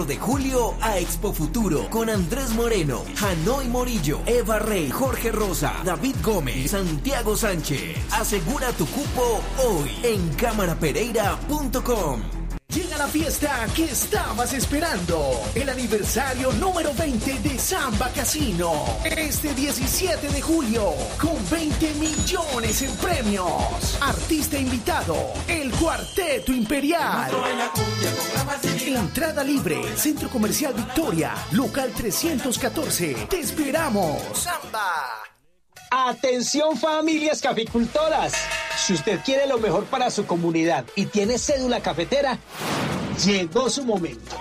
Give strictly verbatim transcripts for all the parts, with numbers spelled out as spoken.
de julio a Expo Futuro con Andrés Moreno, Hanoi Morillo, Eva Rey, Jorge Rosa, David Gómez, Santiago Sánchez. Asegura tu cupo hoy en cámara pereira punto com. Llega la fiesta que estabas esperando. El aniversario número veinte de Samba Casino. Este diecisiete de julio, con veinte millones en premios. Artista invitado, el Cuarteto Imperial. Entrada libre, Centro Comercial Victoria, local trescientos catorce. Te esperamos. Samba. Atención, familias caficultoras. Si usted quiere lo mejor para su comunidad y tiene cédula cafetera, llegó su momento.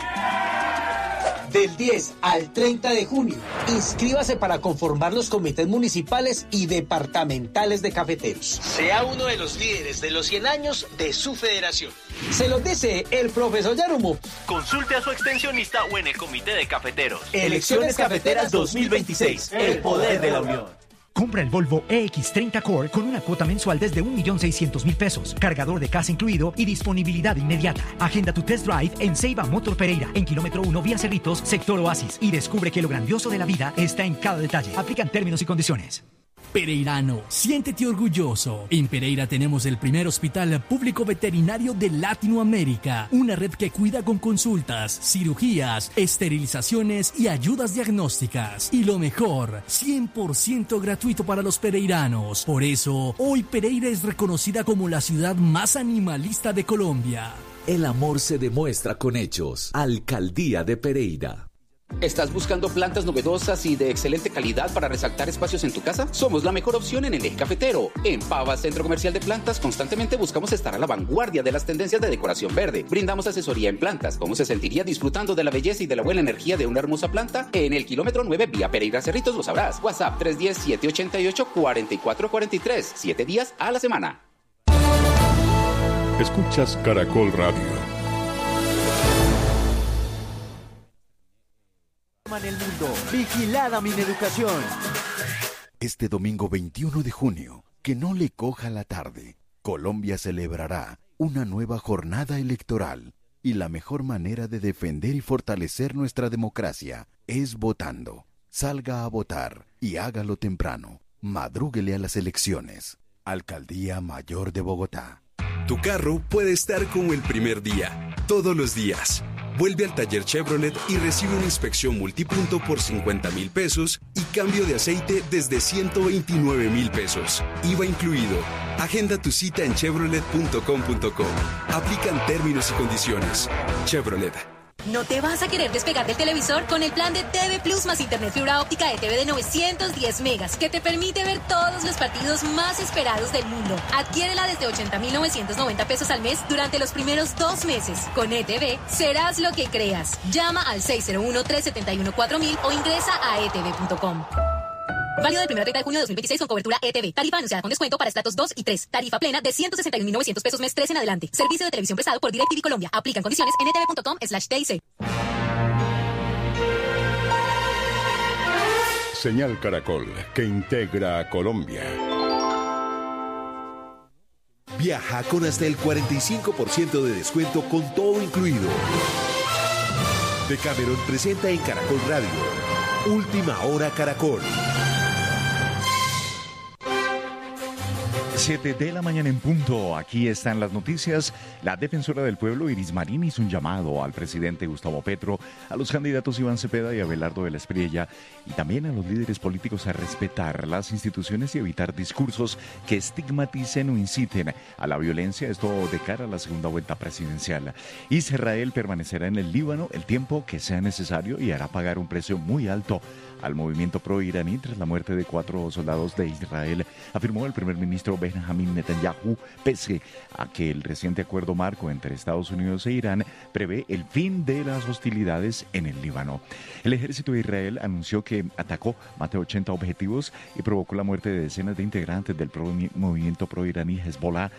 Del diez al treinta de junio, inscríbase para conformar los comités municipales y departamentales de cafeteros. Sea uno de los líderes de los cien años de su federación. Se los dice el profesor Yarumo. Consulte a su extensionista o en el comité de cafeteros. Elecciones Cafeteras dos mil veintiséis. El poder de la unión. Compra el Volvo E X treinta Core con una cuota mensual desde un millón seiscientos mil pesos, cargador de casa incluido y disponibilidad inmediata. Agenda tu test drive en Ceiba Motor Pereira, en kilómetro uno vía Cerritos, sector Oasis, y descubre que lo grandioso de la vida está en cada detalle. Aplican términos y condiciones. Pereirano, siéntete orgulloso. En Pereira tenemos el primer hospital público veterinario de Latinoamérica. Una red que cuida con consultas, cirugías, esterilizaciones y ayudas diagnósticas. Y lo mejor, cien por ciento gratuito para los pereiranos. Por eso, hoy Pereira es reconocida como la ciudad más animalista de Colombia. El amor se demuestra con hechos. Alcaldía de Pereira. ¿Estás buscando plantas novedosas y de excelente calidad para resaltar espacios en tu casa? Somos la mejor opción en el eje cafetero. En Pava, Centro Comercial de Plantas, constantemente buscamos estar a la vanguardia de las tendencias de decoración verde. Brindamos asesoría en plantas. ¿Cómo se sentiría disfrutando de la belleza y de la buena energía de una hermosa planta? En el kilómetro nueve, vía Pereira Cerritos, lo sabrás. WhatsApp tres uno cero, siete ocho ocho, cuatro cuatro cuatro tres. Siete días a la semana. Escuchas Caracol Radio. En el mundo. Vigilada Mineducación. Este domingo veintiuno de junio, que no le coja la tarde, Colombia celebrará una nueva jornada electoral y la mejor manera de defender y fortalecer nuestra democracia es votando. Salga a votar y hágalo temprano. Madrúguele a las elecciones. Alcaldía Mayor de Bogotá. Tu carro puede estar como el primer día, todos los días. Vuelve al taller Chevrolet y recibe una inspección multipunto por cincuenta mil pesos y cambio de aceite desde ciento veintinueve mil pesos. I V A incluido. Agenda tu cita en chevrolet punto com punto co. Aplican términos y condiciones. Chevrolet. ¿No te vas a querer despegar del televisor con el plan de T V Plus más internet fibra óptica de T V de novecientos diez megas que te permite ver todos los partidos más esperados del mundo? Adquiérela desde ochenta mil novecientos noventa pesos al mes durante los primeros dos meses. Con E T V serás lo que creas. Llama al seis cero uno, tres siete uno, cuatro mil o ingresa a e t v punto com. Válido del primero al treinta de junio de dos mil veintiséis con cobertura E T V. Tarifa anunciada con descuento para estratos dos y tres. Tarifa plena de ciento sesenta y un mil novecientos pesos mes tres en adelante. Servicio de televisión prestado por DirecTV Colombia. Aplican condiciones en e t v punto com slash t i c. Señal Caracol, que integra a Colombia. Viaja con hasta el cuarenta y cinco por ciento de descuento con todo incluido. Decameron presenta en Caracol Radio Última Hora Caracol. siete de la mañana en punto. Aquí están las noticias. La defensora del pueblo, Iris Marín, hizo un llamado al presidente Gustavo Petro, a los candidatos Iván Cepeda y Abelardo de la Espriella, y también a los líderes políticos a respetar las instituciones y evitar discursos que estigmaticen o inciten a la violencia, esto de cara a la segunda vuelta presidencial. Israel permanecerá en el Líbano el tiempo que sea necesario y hará pagar un precio muy alto al movimiento pro-iraní tras la muerte de cuatro soldados de Israel, afirmó el primer ministro Benjamin Netanyahu, pese a que el reciente acuerdo marco entre Estados Unidos e Irán prevé el fin de las hostilidades en el Líbano. El ejército de Israel anunció que atacó más de ochenta objetivos y provocó la muerte de decenas de integrantes del pro movimiento pro-iraní Hezbollah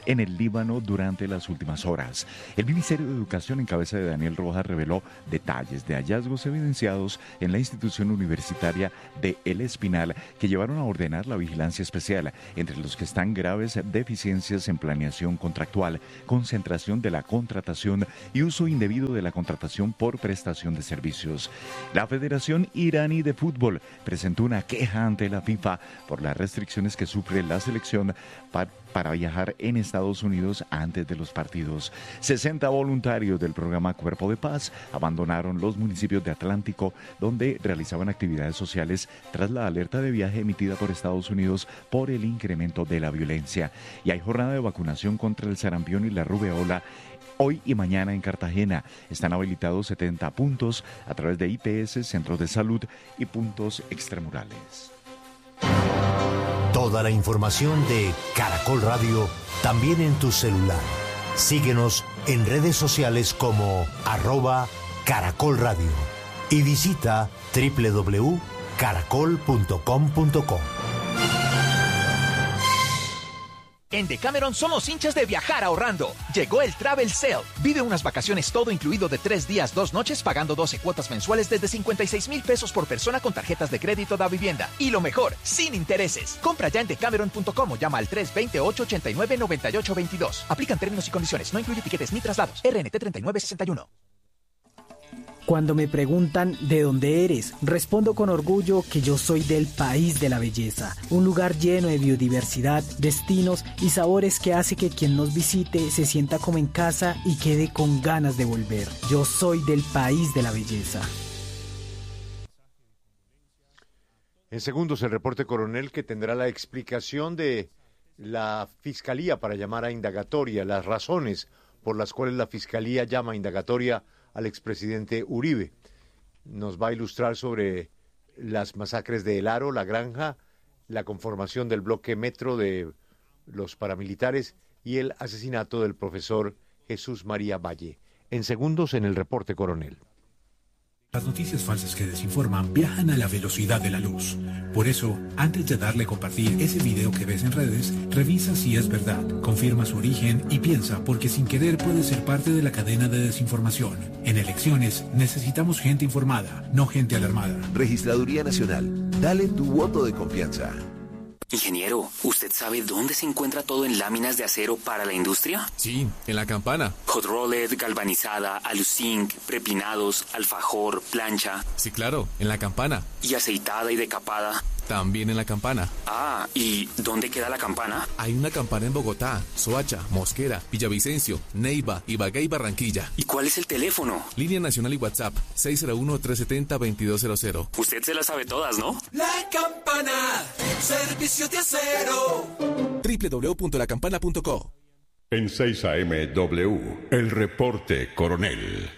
en el Líbano durante las últimas horas. El Ministerio de Educación en cabeza de Daniel Rojas reveló detalles de hallazgos evidenciados en la institución universitaria de El Espinal que llevaron a ordenar la vigilancia especial, entre los que están graves deficiencias en planeación contractual, concentración de la contratación y uso indebido de la contratación por prestación de servicios. La Federación Iraní de Fútbol presentó una queja ante la FIFA por las restricciones que sufre la selección para para viajar en Estados Unidos antes de los partidos. sesenta voluntarios del programa Cuerpo de Paz abandonaron los municipios de Atlántico, donde realizaban actividades sociales tras la alerta de viaje emitida por Estados Unidos por el incremento de la violencia. Y hay jornada de vacunación contra el sarampión y la rubeola hoy y mañana en Cartagena. Están habilitados setenta puntos a través de I P S, centros de salud y puntos extramurales. Toda la información de Caracol Radio también en tu celular. Síguenos en redes sociales como arroba Caracol Radio y visita doble u doble u doble u punto caracol punto com punto co. En Decameron somos hinchas de viajar ahorrando. Llegó el Travel Sale. Vive unas vacaciones todo incluido de tres días, dos noches, pagando doce cuotas mensuales desde cincuenta y seis mil pesos por persona con tarjetas de crédito da vivienda. Y lo mejor, sin intereses. Compra ya en decameron punto com o llama al tres dos cero, ocho ocho nueve, nueve ocho dos dos. Aplican términos y condiciones. No incluye tiquetes ni traslados. R N T treinta y nueve sesenta y uno. Cuando me preguntan ¿de dónde eres?, respondo con orgullo que yo soy del país de la belleza, un lugar lleno de biodiversidad, destinos y sabores que hace que quien nos visite se sienta como en casa y quede con ganas de volver. Yo soy del país de la belleza. En segundos el reporte coronel, que tendrá la explicación de la Fiscalía para llamar a indagatoria, las razones por las cuales la Fiscalía llama a indagatoria al expresidente Uribe. Nos va a ilustrar sobre las masacres de El Aro, La Granja, la conformación del bloque Metro de los paramilitares y el asesinato del profesor Jesús María Valle. En segundos en el reporte coronel. Las noticias falsas que desinforman viajan a la velocidad de la luz. Por eso, antes de darle a compartir ese video que ves en redes, revisa si es verdad, confirma su origen y piensa, porque sin querer puede ser parte de la cadena de desinformación. En elecciones necesitamos gente informada, no gente alarmada. Registraduría Nacional, dale tu voto de confianza. Ingeniero, ¿usted sabe dónde se encuentra todo en láminas de acero para la industria? Sí, en la Campana. Hot rolled, galvanizada, aluzinc, prepinados, alfajor, plancha. Sí, claro, en la Campana. ¿Y aceitada y decapada? También en la Campana. Ah, ¿y dónde queda la Campana? Hay una Campana en Bogotá, Soacha, Mosquera, Villavicencio, Neiva, Ibagué y Barranquilla. ¿Y cuál es el teléfono? Línea nacional y WhatsApp, seis cero uno, tres siete cero, dos dos cero cero. Usted se las sabe todas, ¿no? La Campana, servicio de acero. doble u doble u doble u punto la campana punto co. En seis A M W, el reporte coronel.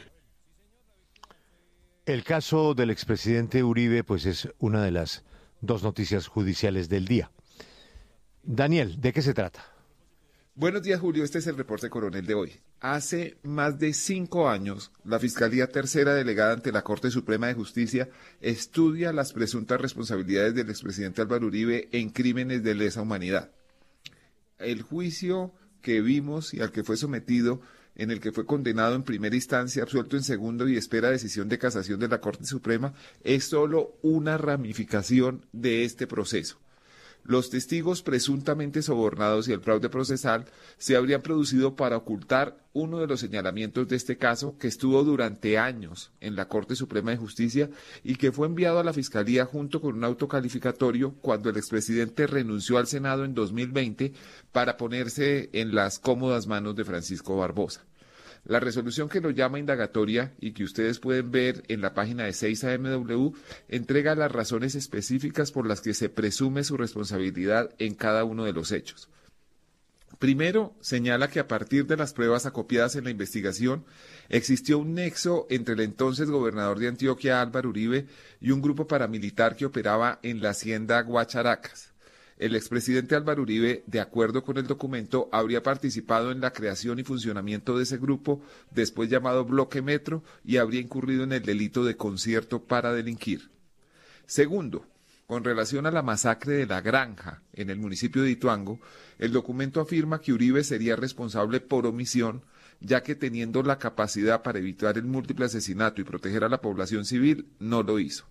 El caso del expresidente Uribe, pues es una de las dos noticias judiciales del día. Daniel, ¿de qué se trata? Buenos días, Julio. Este es el reporte coronel de hoy. Hace más de cinco años, la Fiscalía Tercera Delegada ante la Corte Suprema de Justicia estudia las presuntas responsabilidades del expresidente Álvaro Uribe en crímenes de lesa humanidad. El juicio que vimos y al que fue sometido, en el que fue condenado en primera instancia, absuelto en segundo y espera decisión de casación de la Corte Suprema, es solo una ramificación de este proceso. Los testigos presuntamente sobornados y el fraude procesal se habrían producido para ocultar uno de los señalamientos de este caso, que estuvo durante años en la Corte Suprema de Justicia y que fue enviado a la Fiscalía junto con un autocalificatorio cuando el expresidente renunció al Senado en dos mil veinte para ponerse en las cómodas manos de Francisco Barbosa. La resolución que lo llama indagatoria y que ustedes pueden ver en la página de seis A M W entrega las razones específicas por las que se presume su responsabilidad en cada uno de los hechos. Primero, señala que a partir de las pruebas acopiadas en la investigación, existió un nexo entre el entonces gobernador de Antioquia, Álvaro Uribe, y un grupo paramilitar que operaba en la hacienda Guacharacas. El expresidente Álvaro Uribe, de acuerdo con el documento, habría participado en la creación y funcionamiento de ese grupo, después llamado Bloque Metro, y habría incurrido en el delito de concierto para delinquir. Segundo, Con relación a la masacre de La Granja en el municipio de Ituango, el documento afirma que Uribe sería responsable por omisión, ya que teniendo la capacidad para evitar el múltiple asesinato y proteger a la población civil, no lo hizo.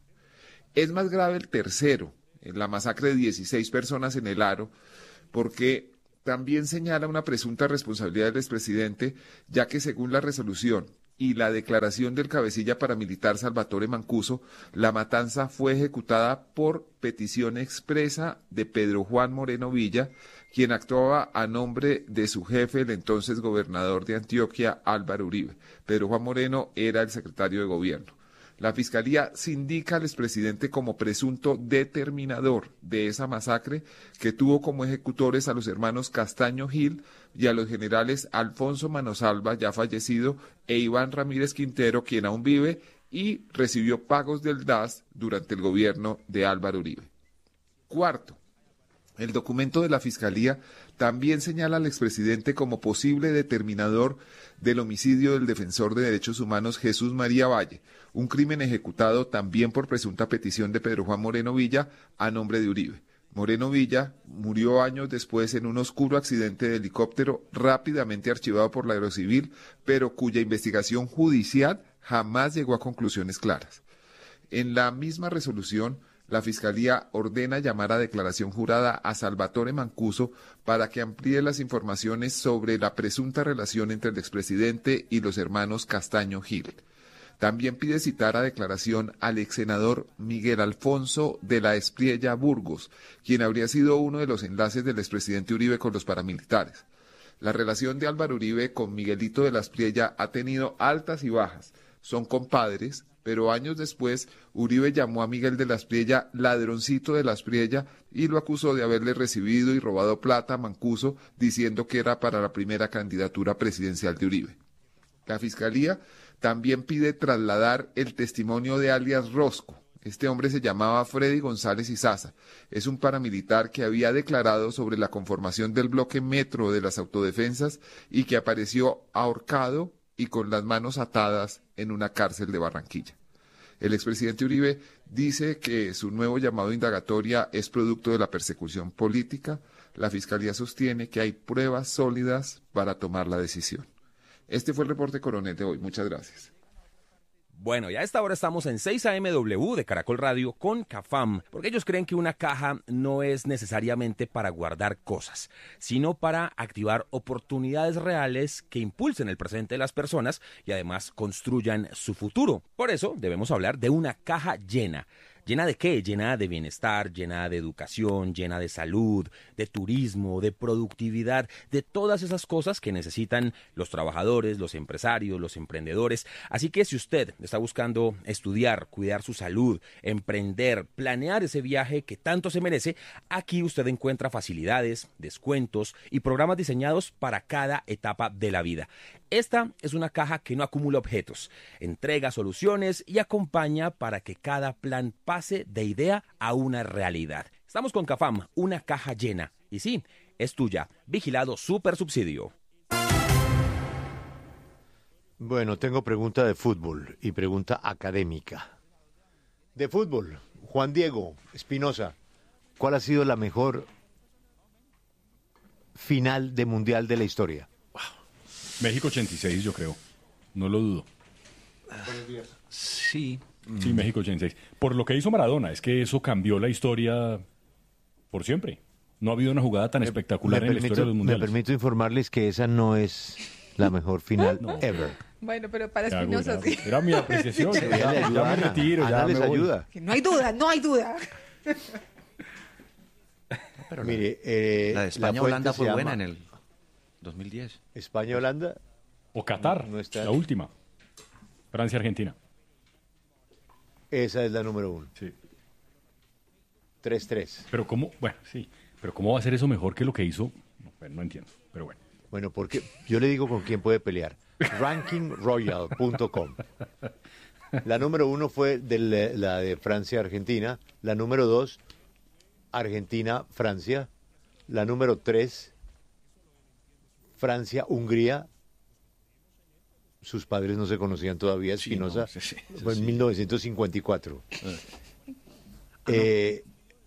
Es más grave el tercero, la masacre de dieciséis personas en el Aro, porque también señala una presunta responsabilidad del expresidente, ya que según la resolución y la declaración del cabecilla paramilitar Salvatore Mancuso, la matanza fue ejecutada por petición expresa de Pedro Juan Moreno Villa, quien actuaba a nombre de su jefe, el entonces gobernador de Antioquia, Álvaro Uribe. Pedro Juan Moreno era el secretario de gobierno. La Fiscalía sindica al expresidente como presunto determinador de esa masacre, que tuvo como ejecutores a los hermanos Castaño Gil y a los generales Alfonso Manosalva, ya fallecido, e Iván Ramírez Quintero, quien aún vive y recibió pagos del D A S durante el gobierno de Álvaro Uribe. Cuarto, el documento de la Fiscalía también señala al expresidente como posible determinador del homicidio del defensor de derechos humanos Jesús María Valle, un crimen ejecutado también por presunta petición de Pedro Juan Moreno Villa a nombre de Uribe. Moreno Villa murió años después en un oscuro accidente de helicóptero rápidamente archivado por la Aerocivil, pero cuya investigación judicial jamás llegó a conclusiones claras. En la misma resolución, la Fiscalía ordena llamar a declaración jurada a Salvatore Mancuso para que amplíe las informaciones sobre la presunta relación entre el expresidente y los hermanos Castaño Gil. También pide citar a declaración al ex senador Miguel Alfonso de la Espriella Burgos, quien habría sido uno de los enlaces del expresidente Uribe con los paramilitares. La relación de Álvaro Uribe con Miguelito de la Espriella ha tenido altas y bajas. Son compadres, pero años después Uribe llamó a Miguel de la Espriella ladroncito de la Espriella y lo acusó de haberle recibido y robado plata a Mancuso, diciendo que era para la primera candidatura presidencial de Uribe. La Fiscalía también pide trasladar el testimonio de alias Rosco. Este hombre se llamaba Freddy González Izaza. Es un paramilitar que había declarado sobre la conformación del bloque Metro de las autodefensas y que apareció ahorcado y con las manos atadas en una cárcel de Barranquilla. El expresidente Uribe dice que su nuevo llamado a indagatoria es producto de la persecución política. La Fiscalía sostiene que hay pruebas sólidas para tomar la decisión. Este fue el reporte coronel de hoy. Muchas gracias. Bueno, y a esta hora estamos en seis A M W de Caracol Radio con Cafam, porque ellos creen que una caja no es necesariamente para guardar cosas, sino para activar oportunidades reales que impulsen el presente de las personas y además construyan su futuro. Por eso debemos hablar de una caja llena. ¿Llena de qué? Llena de bienestar, llena de educación, llena de salud, de turismo, de productividad, de todas esas cosas que necesitan los trabajadores, los empresarios, los emprendedores. Así que si usted está buscando estudiar, cuidar su salud, emprender, planear ese viaje que tanto se merece, aquí usted encuentra facilidades, descuentos y programas diseñados para cada etapa de la vida. Esta es una caja que no acumula objetos, entrega soluciones y acompaña para que cada plan pase de idea a una realidad. Estamos con Cafam, una caja llena. Y sí, es tuya. Vigilado Super Subsidio. Bueno, tengo pregunta de fútbol y pregunta académica. De fútbol, Juan Diego Espinosa, ¿cuál ha sido la mejor final de mundial de la historia? México ochenta y seis, yo creo. No lo dudo. Buenos días. Sí. Sí, México ochenta y seis. Por lo que hizo Maradona, es que eso cambió la historia por siempre. No ha habido una jugada tan me, espectacular me en permito, la historia de los mundiales. Me permito informarles que esa no es la mejor final no. ever. Bueno, pero para Espinosa sí. Era mi apreciación. ya, ya, ya me retiro, Ana ya les me voy. ayuda. Que no hay duda, no hay duda. Pero Mire, eh, la de España-Holanda fue buena en el dos mil diez. España-Holanda. O Qatar, no, no está... la última. Francia-Argentina. Esa es la número uno. Sí. tres tres. Pero cómo, bueno, sí. Pero cómo va a ser eso mejor que lo que hizo, no, bueno, no entiendo, pero bueno. Bueno, porque yo le digo con quién puede pelear. ranking royal punto com. La número uno fue de la, la de Francia-Argentina. La número dos, Argentina-Francia. La número tres, Francia-Hungría. Sus padres no se conocían todavía, Espinosa. Sí, no, sí, sí, sí. Fue en mil novecientos cincuenta y cuatro. Eh,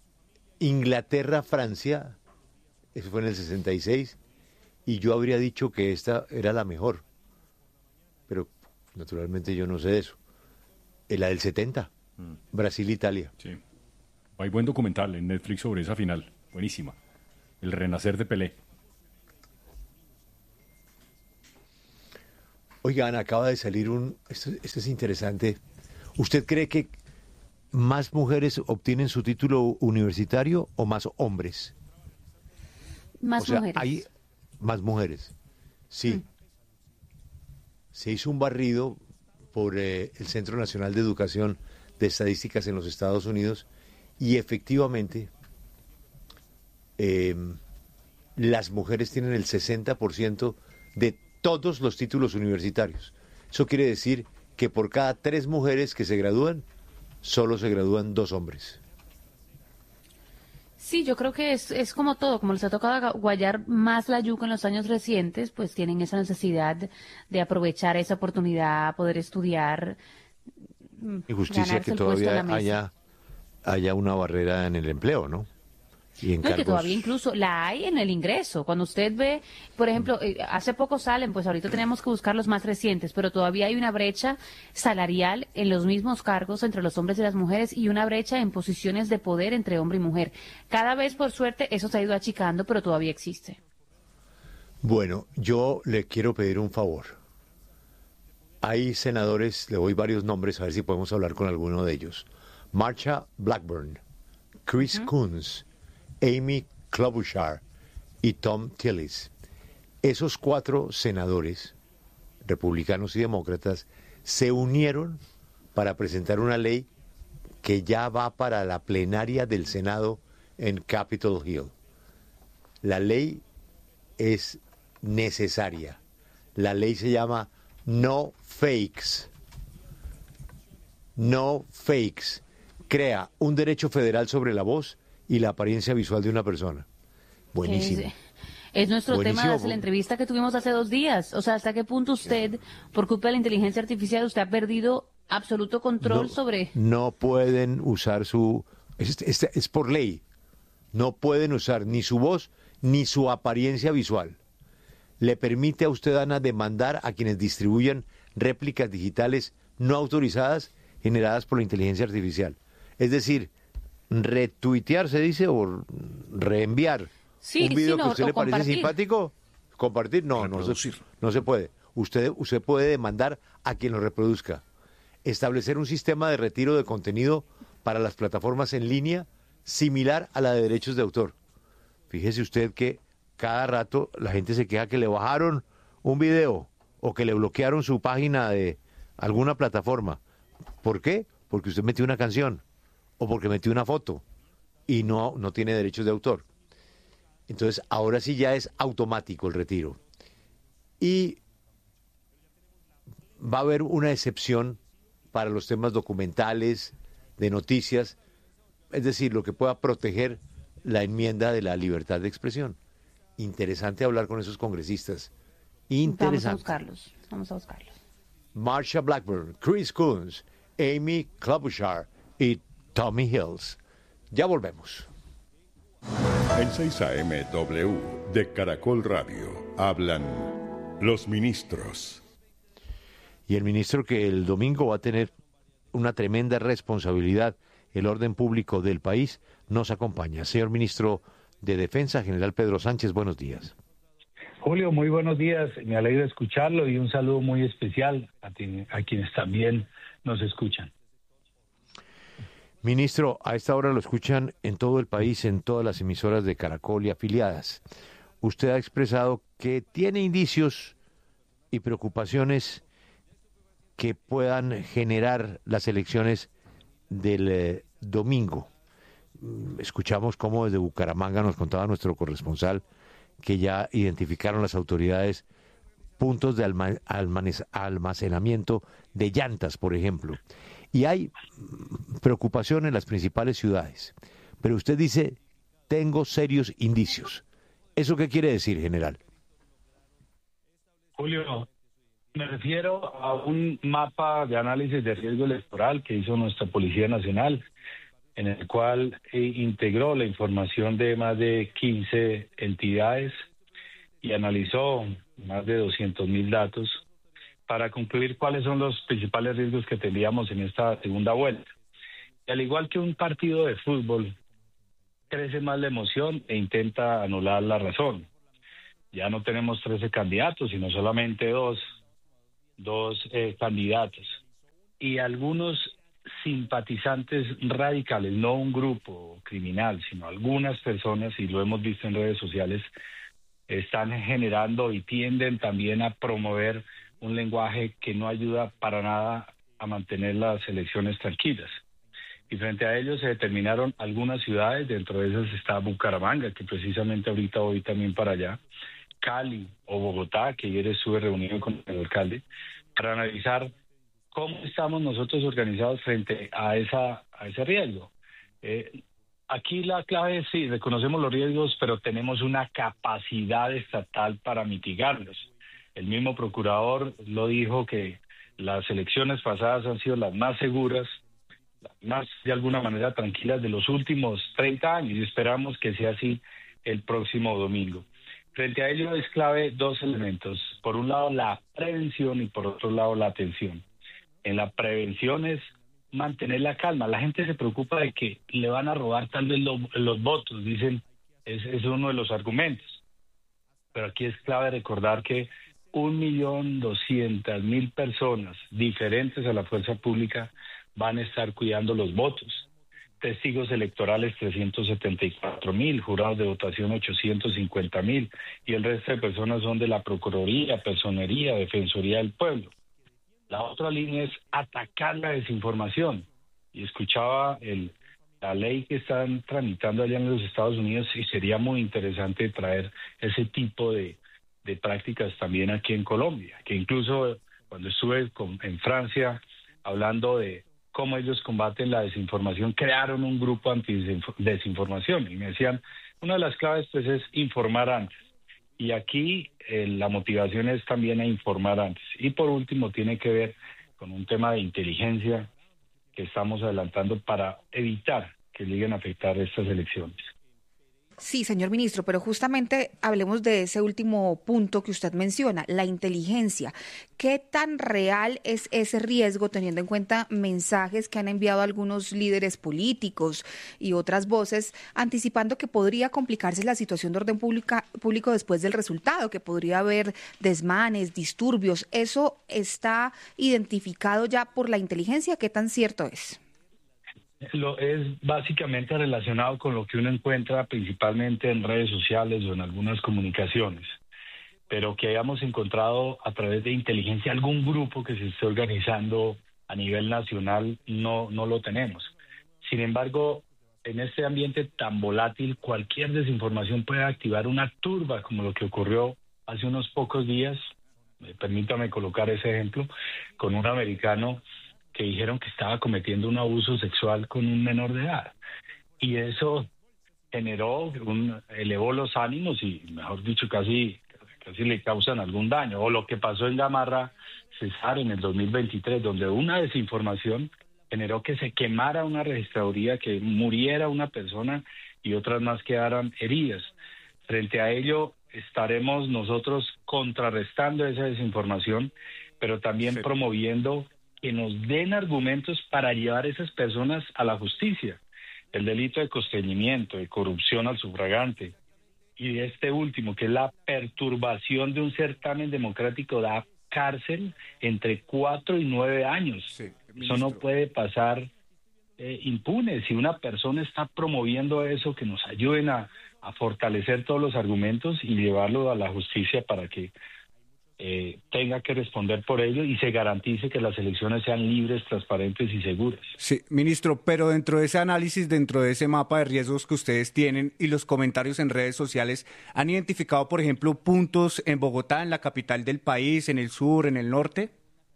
Inglaterra-Francia, eso fue en el sesenta y seis, y yo habría dicho que esta era la mejor. Pero naturalmente yo no sé eso. Es la del setenta, mm. Brasil-Italia. Sí. Hay buen documental en Netflix sobre esa final. Buenísima. El renacer de Pelé. Oigan, acaba de salir un... Esto, esto es interesante. ¿Usted cree que más mujeres obtienen su título universitario o más hombres? Más o sea, mujeres. Hay más mujeres. Sí. Mm. Se hizo un barrido por eh, el Centro Nacional de Educación de Estadísticas en los Estados Unidos y efectivamente eh, las mujeres tienen el sesenta por ciento de todos los títulos universitarios. Eso quiere decir que por cada tres mujeres que se gradúan, solo se gradúan dos hombres. Sí, yo creo que es, es como todo, como les ha tocado guayar más la yuca en los años recientes, pues tienen esa necesidad de aprovechar esa oportunidad, poder estudiar. Injusticia que todavía haya, haya una barrera en el empleo, ¿no? Y en no, cargos... que todavía incluso la hay en el ingreso. Cuando usted ve, por ejemplo, eh, hace poco salen, pues ahorita tenemos que buscar los más recientes, pero todavía hay una brecha salarial en los mismos cargos entre los hombres y las mujeres y una brecha en posiciones de poder entre hombre y mujer. Cada vez, por suerte, eso se ha ido achicando, pero todavía existe. Bueno, yo le quiero pedir un favor. Hay senadores, le doy varios nombres, a ver si podemos hablar con alguno de ellos. Marsha Blackburn, Chris uh-huh. Coons, Amy Klobuchar y Tom Tillis. Esos cuatro senadores, republicanos y demócratas, se unieron para presentar una ley que ya va para la plenaria del Senado en Capitol Hill. La ley es necesaria. La ley se llama No Fakes. No Fakes. Crea un derecho federal sobre la voz y la apariencia visual de una persona. Buenísimo. Es, es nuestro Buenísimo. tema de la entrevista que tuvimos hace dos días. O sea, ¿hasta qué punto usted, por culpa de la inteligencia artificial, usted ha perdido absoluto control no, sobre... No pueden usar su... Es, es, es por ley. No pueden usar ni su voz ni su apariencia visual. Le permite a usted, Ana, demandar a quienes distribuyen réplicas digitales no autorizadas generadas por la inteligencia artificial. Es decir, retuitear, se dice, o reenviar sí, un video sí, no, que a usted le compartir. parece simpático, compartir, no, no se, no se puede. Usted, usted puede demandar a quien lo reproduzca. Establecer un sistema de retiro de contenido para las plataformas en línea similar a la de derechos de autor. Fíjese usted que cada rato la gente se queja que le bajaron un video o que le bloquearon su página de alguna plataforma. ¿Por qué? Porque usted metió una canción o porque metió una foto y no, no tiene derechos de autor. Entonces, ahora sí ya es automático el retiro. Y va a haber una excepción para los temas documentales, de noticias, es decir, lo que pueda proteger la enmienda de la libertad de expresión. Interesante hablar con esos congresistas. Interesante. Vamos a buscarlos, vamos a buscarlos. Marsha Blackburn, Chris Coons, Amy Klobuchar y Tommy Hills. Ya volvemos. En seis A M W de Caracol Radio hablan los ministros. Y el ministro que el domingo va a tener una tremenda responsabilidad, el orden público del país, nos acompaña. Señor ministro de Defensa, general Pedro Sánchez, buenos días. Julio, muy buenos días. Me alegra escucharlo y un saludo muy especial a, ti, a quienes también nos escuchan. Ministro, a esta hora lo escuchan en todo el país, en todas las emisoras de Caracol y afiliadas. Usted ha expresado que tiene indicios y preocupaciones que puedan generar las elecciones del eh, domingo. Escuchamos cómo desde Bucaramanga nos contaba nuestro corresponsal que ya identificaron las autoridades puntos de alma, almanes, almacenamiento de llantas, por ejemplo. Y hay preocupación en las principales ciudades. Pero usted dice, tengo serios indicios. ¿Eso qué quiere decir, general? Julio, me refiero a un mapa de análisis de riesgo electoral que hizo nuestra Policía Nacional, en el cual eh, integró la información de más de quince entidades y analizó más de doscientos mil datos para concluir cuáles son los principales riesgos que tendríamos en esta segunda vuelta. Y al igual que un partido de fútbol, crece más la emoción e intenta anular la razón. Ya no tenemos trece candidatos, sino solamente dos, dos eh, candidatos. Y algunos simpatizantes radicales, no un grupo criminal, sino algunas personas, y lo hemos visto en redes sociales, están generando y tienden también a promover un lenguaje que no ayuda para nada a mantener las elecciones tranquilas. Y frente a ellos se determinaron algunas ciudades, dentro de esas está Bucaramanga, que precisamente ahorita voy también para allá, Cali o Bogotá, que ayer estuve reunido con el alcalde, para analizar cómo estamos nosotros organizados frente a esa a ese riesgo. Eh, aquí la clave es, sí, reconocemos los riesgos, pero tenemos una capacidad estatal para mitigarlos. El mismo procurador lo dijo, que las elecciones pasadas han sido las más seguras, las más de alguna manera tranquilas de los últimos treinta años, y esperamos que sea así el próximo domingo. Frente a ello es clave dos elementos. Por un lado, la prevención, y por otro lado, la atención. En la prevención es mantener la calma. La gente se preocupa de que le van a robar tal vez lo, los votos, dicen, es, es uno de los argumentos. Pero aquí es clave recordar que un millón doscientas mil personas diferentes a la fuerza pública van a estar cuidando los votos. Testigos electorales trescientos setenta y cuatro mil, jurados de votación ochocientos cincuenta mil, y el resto de personas son de la Procuraduría, Personería, Defensoría del Pueblo. La otra línea es atacar la desinformación. Y escuchaba el, la ley que están tramitando allá en los Estados Unidos, y sería muy interesante traer ese tipo de, de prácticas también aquí en Colombia, que incluso cuando estuve con, en Francia hablando de cómo ellos combaten la desinformación, crearon un grupo anti-desinformación, y me decían, una de las claves pues es informar antes. Y aquí eh, la motivación es también a informar antes. Y por último tiene que ver con un tema de inteligencia que estamos adelantando para evitar que lleguen a afectar estas elecciones. Sí, señor ministro, pero justamente hablemos de ese último punto que usted menciona, la inteligencia. ¿Qué tan real es ese riesgo, teniendo en cuenta mensajes que han enviado algunos líderes políticos y otras voces, anticipando que podría complicarse la situación de orden pública, público después del resultado, que podría haber desmanes, disturbios? ¿Eso está identificado ya por la inteligencia? ¿Qué tan cierto es? Lo es básicamente relacionado con lo que uno encuentra principalmente en redes sociales o en algunas comunicaciones, pero que hayamos encontrado a través de inteligencia algún grupo que se esté organizando a nivel nacional, no, no lo tenemos. Sin embargo, en este ambiente tan volátil, cualquier desinformación puede activar una turba, como lo que ocurrió hace unos pocos días, permítame colocar ese ejemplo, con un americano que dijeron que estaba cometiendo un abuso sexual con un menor de edad. Y eso generó, un, elevó los ánimos y, mejor dicho, casi, casi le causan algún daño. O lo que pasó en Gamarra, Cesar, en el dos mil veintitrés, donde una desinformación generó que se quemara una registraduría, que muriera una persona y otras más quedaran heridas. Frente a ello, estaremos nosotros contrarrestando esa desinformación, pero también sí. promoviendo que nos den argumentos para llevar a esas personas a la justicia. El delito de constreñimiento, de corrupción al sufragante, y este último, que es la perturbación de un certamen democrático, da cárcel entre cuatro y nueve años. Sí, eso no puede pasar eh, impune. Si una persona está promoviendo eso, que nos ayuden a, a fortalecer todos los argumentos y llevarlo a la justicia para que Eh, tenga que responder por ello y se garantice que las elecciones sean libres, transparentes y seguras. Sí, ministro, pero dentro de ese análisis, dentro de ese mapa de riesgos que ustedes tienen y los comentarios en redes sociales, ¿han identificado, por ejemplo, puntos en Bogotá, en la capital del país, en el sur, en el norte?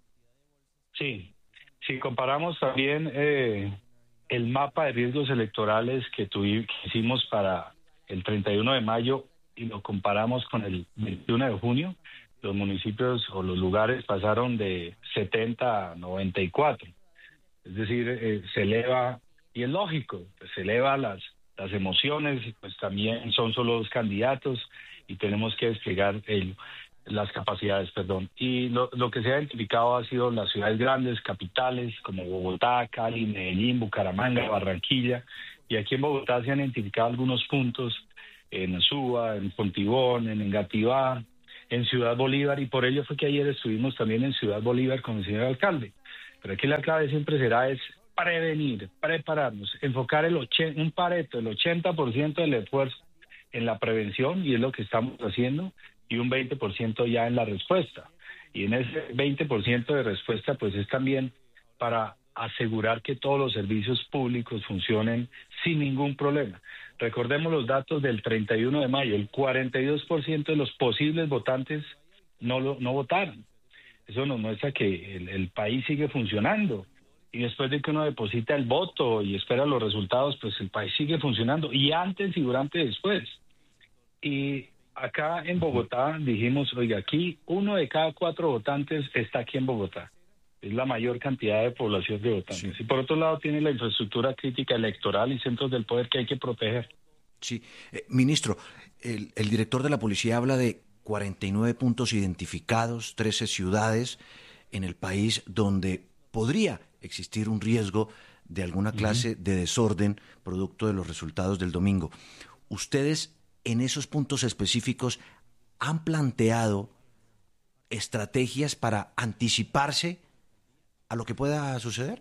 Sí, si comparamos también eh, el mapa de riesgos electorales que, tuvimos, que hicimos para el treinta y uno de mayo y lo comparamos con el veintiuno de junio, los municipios o los lugares pasaron de setenta a noventa y cuatro. Es decir, eh, se eleva y es lógico, pues se eleva las, las emociones, pues también son solo dos candidatos y tenemos que desplegar el, las capacidades, perdón. Y lo, lo que se ha identificado ha sido las ciudades grandes, capitales, como Bogotá, Cali, Medellín, Bucaramanga, Barranquilla, y aquí en Bogotá se han identificado algunos puntos en Suba, en Fontibón, en Engativá, en Ciudad Bolívar, y por ello fue que ayer estuvimos también en Ciudad Bolívar con el señor alcalde. Pero aquí la clave siempre será es prevenir, prepararnos, enfocar el ochen- un pareto, el ochenta por ciento del esfuerzo en la prevención, y es lo que estamos haciendo, y un veinte por ciento ya en la respuesta. Y en ese veinte por ciento de respuesta, pues es también para asegurar que todos los servicios públicos funcionen sin ningún problema. Recordemos los datos del treinta y uno de mayo, el cuarenta y dos por ciento de los posibles votantes no, lo, no votaron. Eso nos muestra que el, el país sigue funcionando. Y después de que uno deposita el voto y espera los resultados, pues el país sigue funcionando, y antes y durante y después. Y acá en Bogotá dijimos, oiga, aquí uno de cada cuatro votantes está aquí en Bogotá. Es la mayor cantidad de población de votantes. Sí. Y por otro lado tiene la infraestructura crítica electoral y centros del poder que hay que proteger. Sí. Eh, ministro, el, el director de la policía habla de cuarenta y nueve puntos identificados, trece ciudades en el país donde podría existir un riesgo de alguna clase uh-huh. de desorden producto de los resultados del domingo. ¿Ustedes en esos puntos específicos han planteado estrategias para anticiparse a lo que pueda suceder?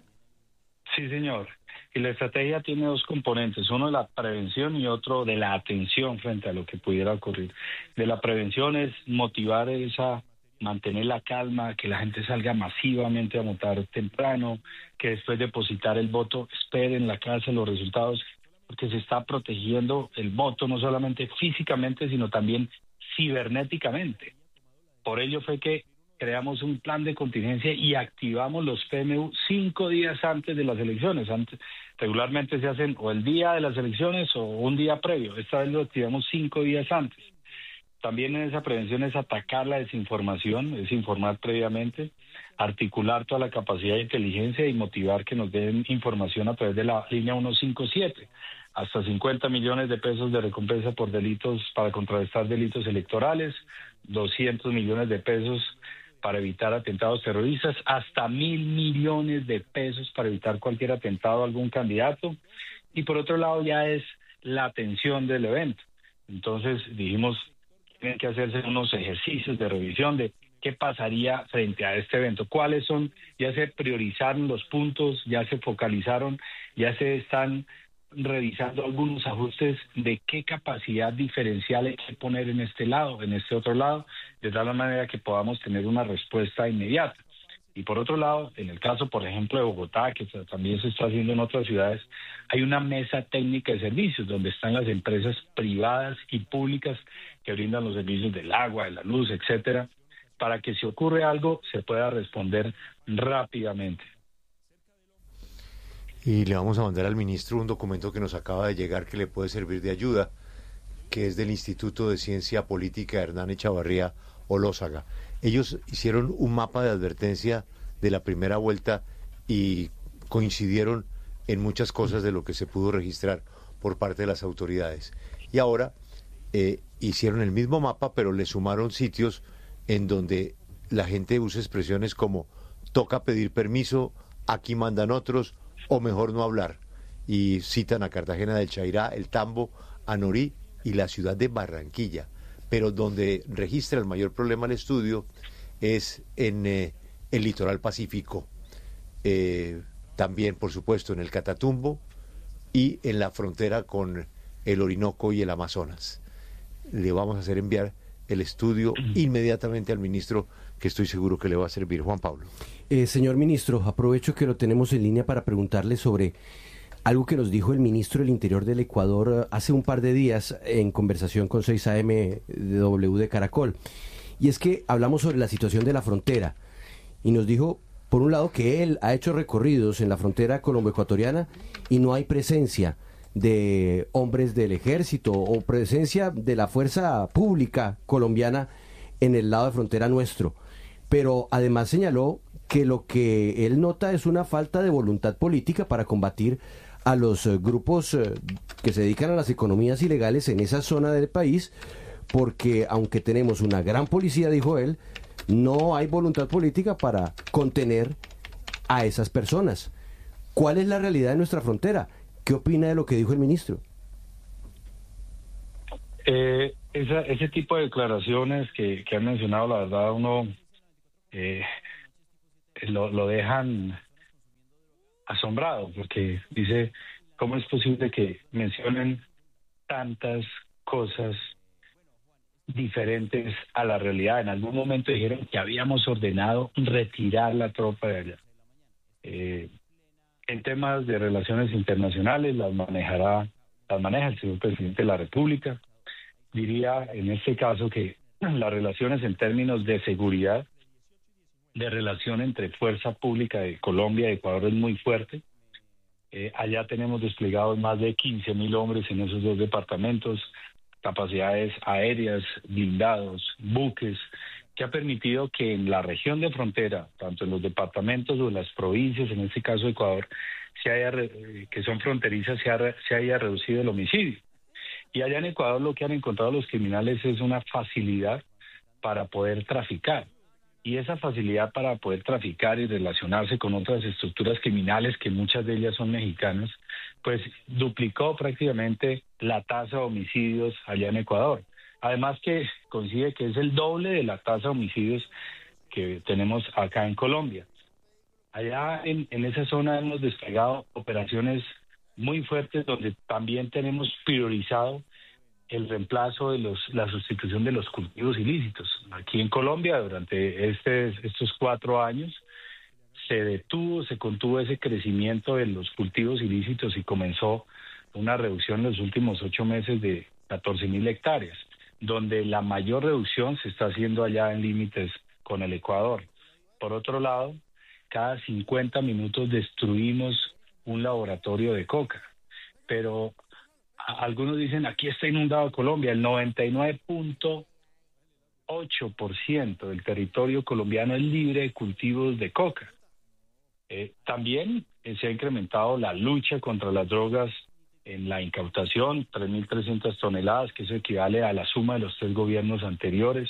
Sí, señor. Y la estrategia tiene dos componentes, uno de la prevención y otro de la atención frente a lo que pudiera ocurrir. De la prevención es motivar esa, mantener la calma, que la gente salga masivamente a votar temprano, que después de depositar el voto esperen en la casa los resultados, porque se está protegiendo el voto no solamente físicamente, sino también cibernéticamente. Por ello fue que creamos un plan de contingencia y activamos los P M U cinco días antes de las elecciones. Antes, regularmente se hacen o el día de las elecciones o un día previo. Esta vez lo activamos cinco días antes. También en esa prevención es atacar la desinformación, es informar previamente, articular toda la capacidad de inteligencia y motivar que nos den información a través de la línea ciento cincuenta y siete. Hasta cincuenta millones de pesos de recompensa por delitos, para contrarrestar delitos electorales, doscientos millones de pesos para evitar atentados terroristas, hasta mil millones de pesos para evitar cualquier atentado a algún candidato. Y por otro lado ya es la atención del evento. Entonces dijimos, tienen que hacerse unos ejercicios de revisión de qué pasaría frente a este evento, cuáles son, ya se priorizaron los puntos, ya se focalizaron, ya se están revisando algunos ajustes de qué capacidad diferencial hay que poner en este lado, en este otro lado, de tal manera que podamos tener una respuesta inmediata. Y por otro lado, en el caso, por ejemplo, de Bogotá, que también se está haciendo en otras ciudades, hay una mesa técnica de servicios donde están las empresas privadas y públicas que brindan los servicios del agua, de la luz, etcétera, para que si ocurre algo se pueda responder rápidamente. Y le vamos a mandar al ministro un documento que nos acaba de llegar que le puede servir de ayuda, que es del Instituto de Ciencia Política Hernán Echavarría Olózaga. Ellos hicieron un mapa de advertencia de la primera vuelta y coincidieron en muchas cosas de lo que se pudo registrar por parte de las autoridades. Y ahora eh, hicieron el mismo mapa, pero le sumaron sitios en donde la gente usa expresiones como toca pedir permiso, aquí mandan otros, o mejor no hablar. Y citan a Cartagena del Chairá, el Tambo, Anorí y la ciudad de Barranquilla. Pero donde registra el mayor problema el estudio es en eh, el litoral pacífico. Eh, también, por supuesto, en el Catatumbo y en la frontera con el Orinoco y el Amazonas. Le vamos a hacer enviar el estudio inmediatamente al ministro, que estoy seguro que le va a servir. Juan Pablo. Eh, señor ministro, aprovecho que lo tenemos en línea para preguntarle sobre algo que nos dijo el ministro del Interior del Ecuador hace un par de días en conversación con seis A M W de Caracol. Y es que hablamos sobre la situación de la frontera y nos dijo, por un lado, que él ha hecho recorridos en la frontera colombo-ecuatoriana y no hay presencia de hombres del ejército o presencia de la fuerza pública colombiana en el lado de frontera nuestro. Pero además señaló que lo que él nota es una falta de voluntad política para combatir a los eh, grupos eh, que se dedican a las economías ilegales en esa zona del país, porque aunque tenemos una gran policía, dijo él, no hay voluntad política para contener a esas personas. ¿Cuál es la realidad de nuestra frontera? ¿Qué opina de lo que dijo el ministro? Eh, esa, ese tipo de declaraciones que, que han mencionado, la verdad, uno eh, lo, lo dejan asombrado, porque dice, ¿cómo es posible que mencionen tantas cosas diferentes a la realidad? En algún momento dijeron que habíamos ordenado retirar la tropa de allá. Eh, en temas de relaciones internacionales las manejará, las maneja el señor presidente de la República. Diría en este caso que las relaciones en términos de seguridad, de relación entre fuerza pública de Colombia y Ecuador es muy fuerte. Eh, allá tenemos desplegados más de quince mil hombres en esos dos departamentos, capacidades aéreas, blindados, buques, que ha permitido que en la región de frontera, tanto en los departamentos o en las provincias, en este caso Ecuador, se haya, que son fronterizas, se, ha, se haya reducido el homicidio. Y allá en Ecuador lo que han encontrado los criminales es una facilidad para poder traficar. Y esa facilidad para poder traficar y relacionarse con otras estructuras criminales, que muchas de ellas son mexicanas, pues duplicó prácticamente la tasa de homicidios allá en Ecuador. Además que coincide que es el doble de la tasa de homicidios que tenemos acá en Colombia. Allá en, en esa zona hemos desplegado operaciones muy fuertes donde también tenemos priorizado el reemplazo de los, la sustitución de los cultivos ilícitos. Aquí en Colombia, durante este, estos cuatro años, se detuvo, se contuvo ese crecimiento de los cultivos ilícitos y comenzó una reducción en los últimos ocho meses de catorce mil hectáreas, donde la mayor reducción se está haciendo allá en límites con el Ecuador. Por otro lado, cada cincuenta minutos destruimos un laboratorio de coca, pero algunos dicen, aquí está inundado Colombia. El noventa y nueve punto ocho por ciento del territorio colombiano es libre de cultivos de coca. Eh, también eh, se ha incrementado la lucha contra las drogas en la incautación, tres mil trescientas toneladas, que eso equivale a la suma de los tres gobiernos anteriores,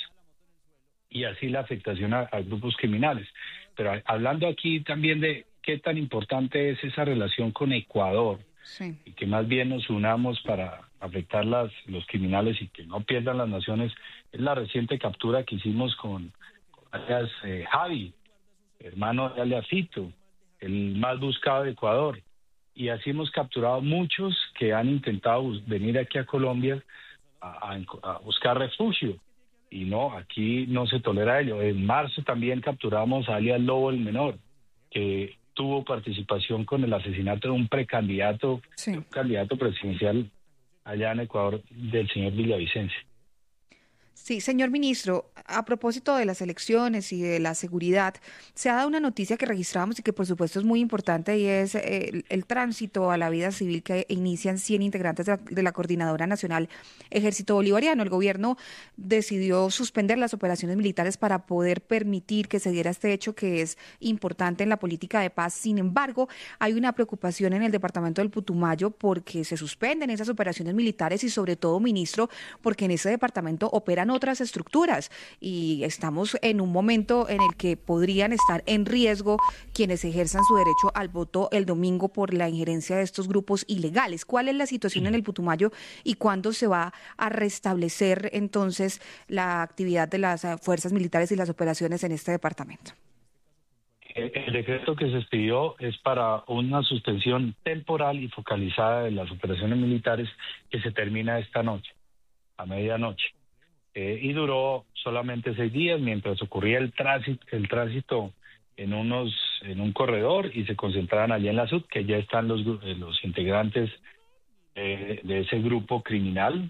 y así la afectación a, a grupos criminales. Pero a, hablando aquí también de qué tan importante es esa relación con Ecuador, sí, y que más bien nos unamos para afectar las, los criminales y que no pierdan las naciones, es la reciente captura que hicimos con, con alias eh, Javi, hermano de alias Fito, el más buscado de Ecuador. Y así hemos capturado muchos que han intentado venir aquí a Colombia a, a, a buscar refugio. Y no, aquí no se tolera ello. En marzo también capturamos a alias Lobo el Menor, que tuvo participación con el asesinato de un precandidato, sí, un candidato presidencial allá en Ecuador, del señor Villavicencio. Sí, señor ministro, a propósito de las elecciones y de la seguridad, se ha dado una noticia que registrábamos y que por supuesto es muy importante, y es el, el tránsito a la vida civil que inician cien integrantes de la, de la Coordinadora Nacional Ejército Bolivariano. El gobierno decidió suspender las operaciones militares para poder permitir que se diera este hecho que es importante en la política de paz. Sin embargo, hay una preocupación en el departamento del Putumayo porque se suspenden esas operaciones militares y sobre todo, ministro, porque en ese departamento operan otras estructuras y estamos en un momento en el que podrían estar en riesgo quienes ejerzan su derecho al voto el domingo por la injerencia de estos grupos ilegales. ¿Cuál es la situación en el Putumayo y cuándo se va a restablecer entonces la actividad de las fuerzas militares y las operaciones en este departamento? El decreto que se expidió es para una suspensión temporal y focalizada de las operaciones militares que se termina esta noche, a medianoche. Eh, y duró solamente seis días mientras ocurría el tránsito, el tránsito en unos en un corredor y se concentraban allá en la S U D, que ya están los, los integrantes eh, de ese grupo criminal,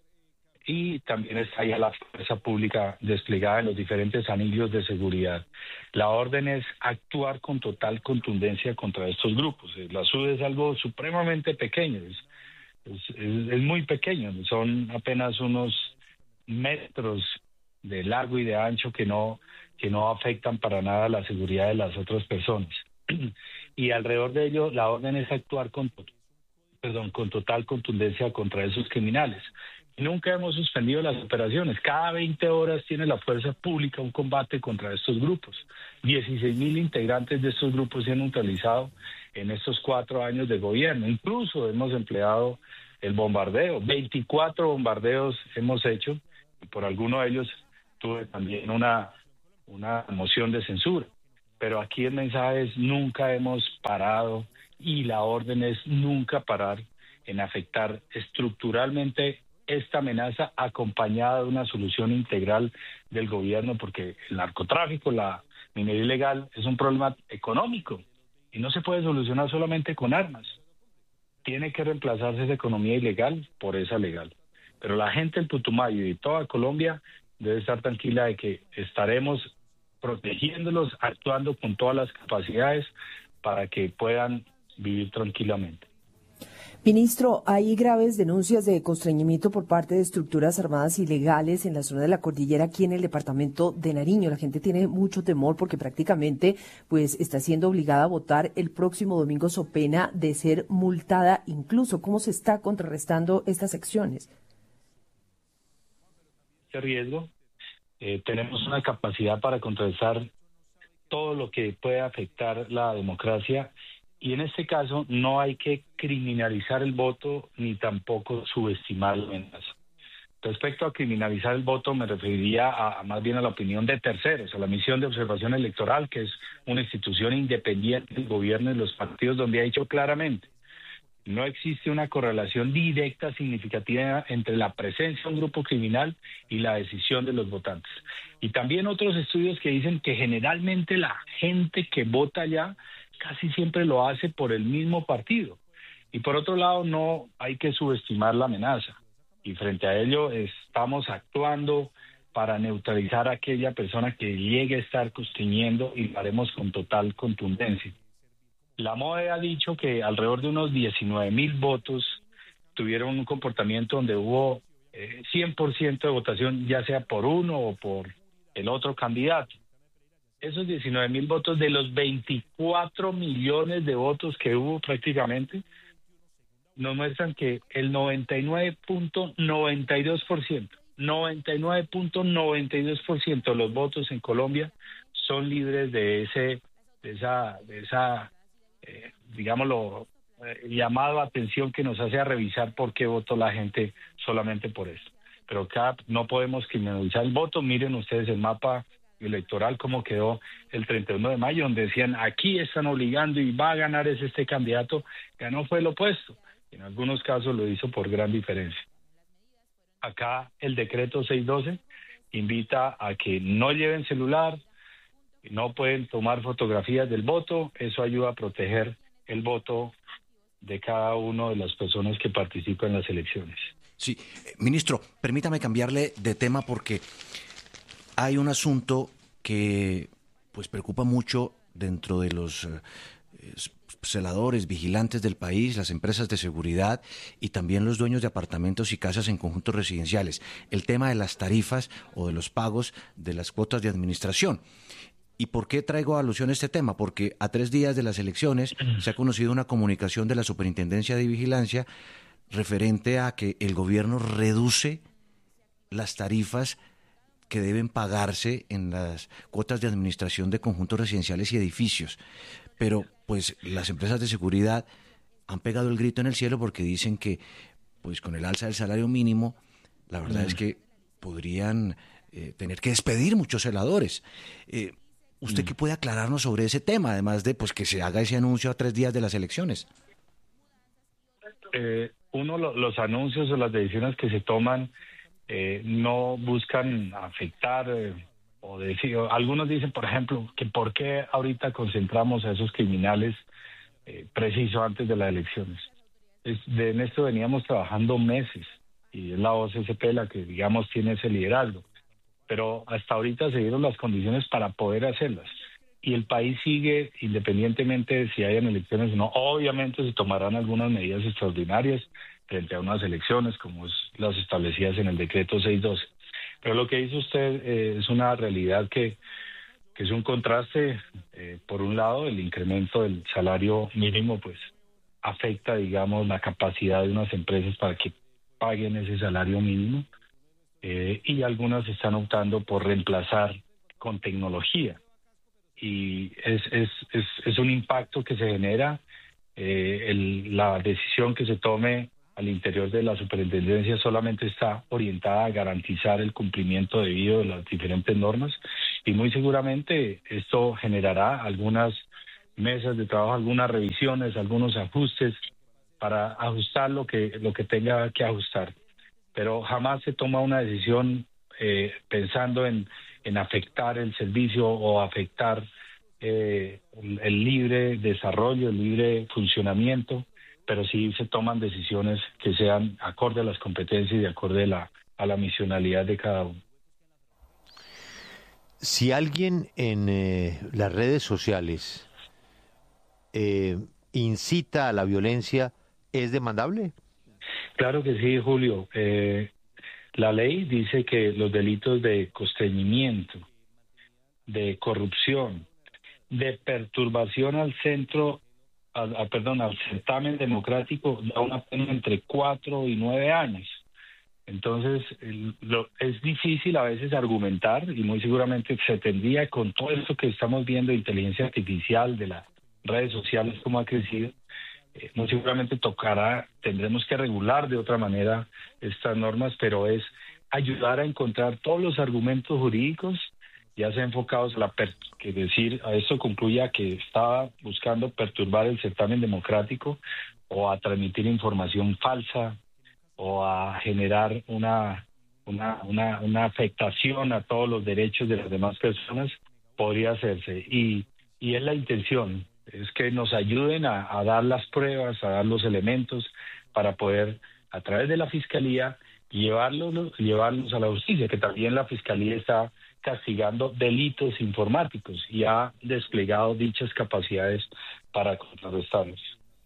y también está ya la fuerza pública desplegada en los diferentes anillos de seguridad. La orden es actuar con total contundencia contra estos grupos. La S U D es algo supremamente pequeño, es, es, es, es muy pequeño, son apenas unos metros de largo y de ancho que no que no afectan para nada la seguridad de las otras personas. Y alrededor de ello, la orden es actuar con perdón, con total contundencia contra esos criminales. Nunca hemos suspendido las operaciones. Cada veinte horas tiene la fuerza pública un combate contra estos grupos. dieciséis mil integrantes de estos grupos se han neutralizado en estos cuatro años de gobierno. Incluso hemos empleado el bombardeo. veinticuatro bombardeos hemos hecho y por alguno de ellos tuve también una, una moción de censura. Pero aquí el mensaje es nunca hemos parado y la orden es nunca parar en afectar estructuralmente esta amenaza acompañada de una solución integral del gobierno, porque el narcotráfico, la minería ilegal es un problema económico y no se puede solucionar solamente con armas. Tiene que reemplazarse esa economía ilegal por esa legal. Pero la gente del Putumayo y de toda Colombia debe estar tranquila de que estaremos protegiéndolos, actuando con todas las capacidades para que puedan vivir tranquilamente. Ministro, hay graves denuncias de constreñimiento por parte de estructuras armadas ilegales en la zona de la cordillera aquí en el departamento de Nariño. La gente tiene mucho temor porque prácticamente pues está siendo obligada a votar el próximo domingo so pena de ser multada incluso. ¿Cómo se está contrarrestando estas acciones? Este riesgo, eh, tenemos una capacidad para contrarrestar todo lo que puede afectar la democracia. Y en este caso no hay que criminalizar el voto ni tampoco subestimar la amenaza. Respecto a criminalizar el voto me referiría a, a más bien a la opinión de terceros, a la misión de observación electoral, que es una institución independiente del gobierno y los partidos, donde ha dicho claramente no existe una correlación directa significativa entre la presencia de un grupo criminal y la decisión de los votantes. Y también otros estudios que dicen que generalmente la gente que vota allá casi siempre lo hace por el mismo partido. Y por otro lado, no hay que subestimar la amenaza. Y frente a ello, estamos actuando para neutralizar a aquella persona que llegue a estar constriñendo y lo haremos con total contundencia. La M O E ha dicho que alrededor de unos diecinueve mil votos tuvieron un comportamiento donde hubo eh, cien por ciento de votación, ya sea por uno o por el otro candidato. Esos diecinueve mil votos de los veinticuatro millones de votos que hubo prácticamente, nos muestran que el noventa y nueve punto noventa y dos por ciento, noventa y nueve punto noventa y dos por ciento de los votos en Colombia son libres de ese, de esa, de esa, eh, digámoslo, eh, llamado a atención que nos hace a revisar por qué votó la gente solamente por eso. Pero acá no podemos criminalizar el voto. Miren ustedes el mapa electoral como quedó el treinta y uno de mayo, donde decían aquí están obligando y va a ganar es este candidato. Ganó fue el opuesto. En algunos casos lo hizo por gran diferencia. Acá el decreto seiscientos doce invita a que no lleven celular, no pueden tomar fotografías del voto. Eso ayuda a proteger el voto de cada una de las personas que participan en las elecciones. Sí, ministro, permítame cambiarle de tema porque hay un asunto que pues preocupa mucho dentro de los eh, celadores, vigilantes del país, las empresas de seguridad y también los dueños de apartamentos y casas en conjuntos residenciales. El tema de las tarifas o de los pagos de las cuotas de administración. ¿Y por qué traigo alusión a este tema? Porque a tres días de las elecciones se ha conocido una comunicación de la Superintendencia de Vigilancia referente a que el gobierno reduce las tarifas que deben pagarse en las cuotas de administración de conjuntos residenciales y edificios. Pero pues las empresas de seguridad han pegado el grito en el cielo porque dicen que pues con el alza del salario mínimo, la verdad mm. es que podrían eh, tener que despedir muchos celadores. Eh, ¿Usted mm. qué puede aclararnos sobre ese tema, además de pues que se haga ese anuncio a tres días de las elecciones? Eh, uno, lo, los anuncios o las decisiones que se toman Eh, no buscan afectar eh, o decir, algunos dicen, por ejemplo, que por qué ahorita concentramos a esos criminales eh, preciso antes de las elecciones. Es, de, en esto veníamos trabajando meses y es la O C C P la que, digamos, tiene ese liderazgo. Pero hasta ahorita se dieron las condiciones para poder hacerlas. Y el país sigue, independientemente de si hayan elecciones o no. Obviamente se tomarán algunas medidas extraordinarias frente a unas elecciones como es las establecidas en el decreto seiscientos doce. Pero lo que dice usted eh, es una realidad que, que es un contraste. Eh, por un lado, el incremento del salario mínimo pues afecta, digamos, la capacidad de unas empresas para que paguen ese salario mínimo, eh, y algunas están optando por reemplazar con tecnología. Y es, es, es, es un impacto que se genera. Eh, el, la decisión que se tome al interior de la superintendencia solamente está orientada a garantizar el cumplimiento debido de las diferentes normas, y muy seguramente esto generará algunas mesas de trabajo, algunas revisiones, algunos ajustes para ajustar lo que lo que tenga que ajustar. Pero jamás se toma una decisión eh, pensando en, en afectar el servicio o afectar eh, el, el libre desarrollo, el libre funcionamiento, pero sí se toman decisiones que sean acorde a las competencias y de acorde a la, a la misionalidad de cada uno. Si alguien en eh, las redes sociales eh, incita a la violencia, ¿es demandable? Claro que sí, Julio. Eh, la ley dice que los delitos de constreñimiento, de corrupción, de perturbación al centro, al, a, perdón, al certamen democrático, da una pena entre cuatro y nueve años. Entonces, el, lo, es difícil a veces argumentar, y muy seguramente se tendría, con todo esto que estamos viendo de inteligencia artificial, de las redes sociales, cómo ha crecido, eh, muy seguramente tocará, tendremos que regular de otra manera estas normas, pero es ayudar a encontrar todos los argumentos jurídicos, ya sea enfocados a la, per, que decir, a esto concluya que estaba buscando perturbar el certamen democrático, o a transmitir información falsa, o a generar una, una, una, una afectación a todos los derechos de las demás personas, podría hacerse. Y, y es la intención, es que nos ayuden a, a dar las pruebas, a dar los elementos para poder, a través de la Fiscalía, llevarlos, llevarlos a la justicia, que también la Fiscalía está castigando delitos informáticos y ha desplegado dichas capacidades para contrarrestarlos.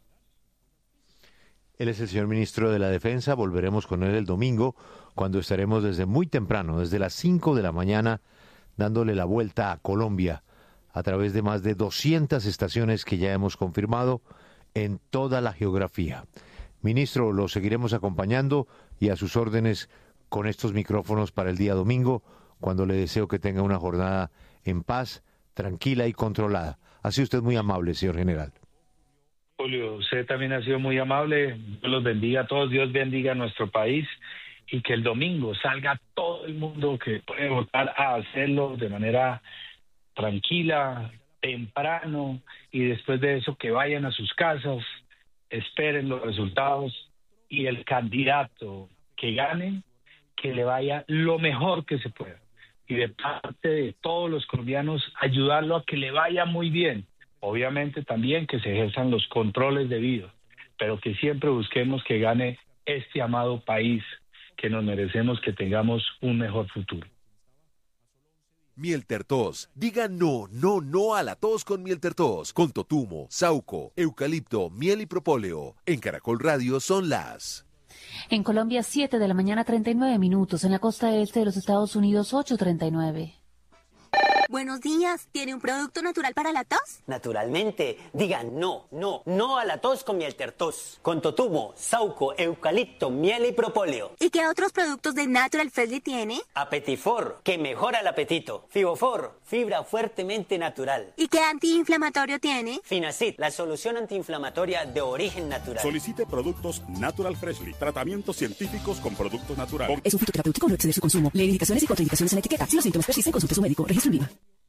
Él es el señor ministro de la Defensa. Volveremos con él el domingo, cuando estaremos desde muy temprano, desde las cinco de la mañana, dándole la vuelta a Colombia a través de más de doscientas estaciones que ya hemos confirmado en toda la geografía. Ministro, lo seguiremos acompañando y a sus órdenes con estos micrófonos para el día domingo, cuando le deseo que tenga una jornada en paz, tranquila y controlada. Ha sido usted muy amable, señor general. Julio, usted también ha sido muy amable. Dios los bendiga a todos, Dios bendiga a nuestro país, y que el domingo salga todo el mundo que puede votar a hacerlo de manera tranquila, temprano, y después de eso que vayan a sus casas, esperen los resultados, y el candidato que gane, que le vaya lo mejor que se pueda. Y de parte de todos los colombianos, ayudarlo a que le vaya muy bien. Obviamente también que se ejerzan los controles debidos, pero que siempre busquemos que gane este amado país, que nos merecemos, que tengamos un mejor futuro. Mieltertos. Diga no, no, no a la tos con Mieltertos. Con totumo, sauco, eucalipto, miel y propóleo. En Caracol Radio son las... En Colombia, siete de la mañana, treinta y nueve minutos. En la costa este de los Estados Unidos, ocho treinta y nueve. Buenos días, ¿tiene un producto natural para la tos? Naturalmente, diga no, no, no a la tos con Mieltertos. Con totumo, sauco, eucalipto, miel y propóleo. ¿Y qué otros productos de Natural Freshly tiene? Apetifor, que mejora el apetito. Fibofor, fibra fuertemente natural. ¿Y qué antiinflamatorio tiene? Finacid, la solución antiinflamatoria de origen natural. Solicite productos Natural Freshly, tratamientos científicos con productos naturales. Es un fitoterapéutico, no excede su consumo. Lee indicaciones y contraindicaciones en la etiqueta. Si los síntomas persisten, consulte a su médico. Registro en Lima.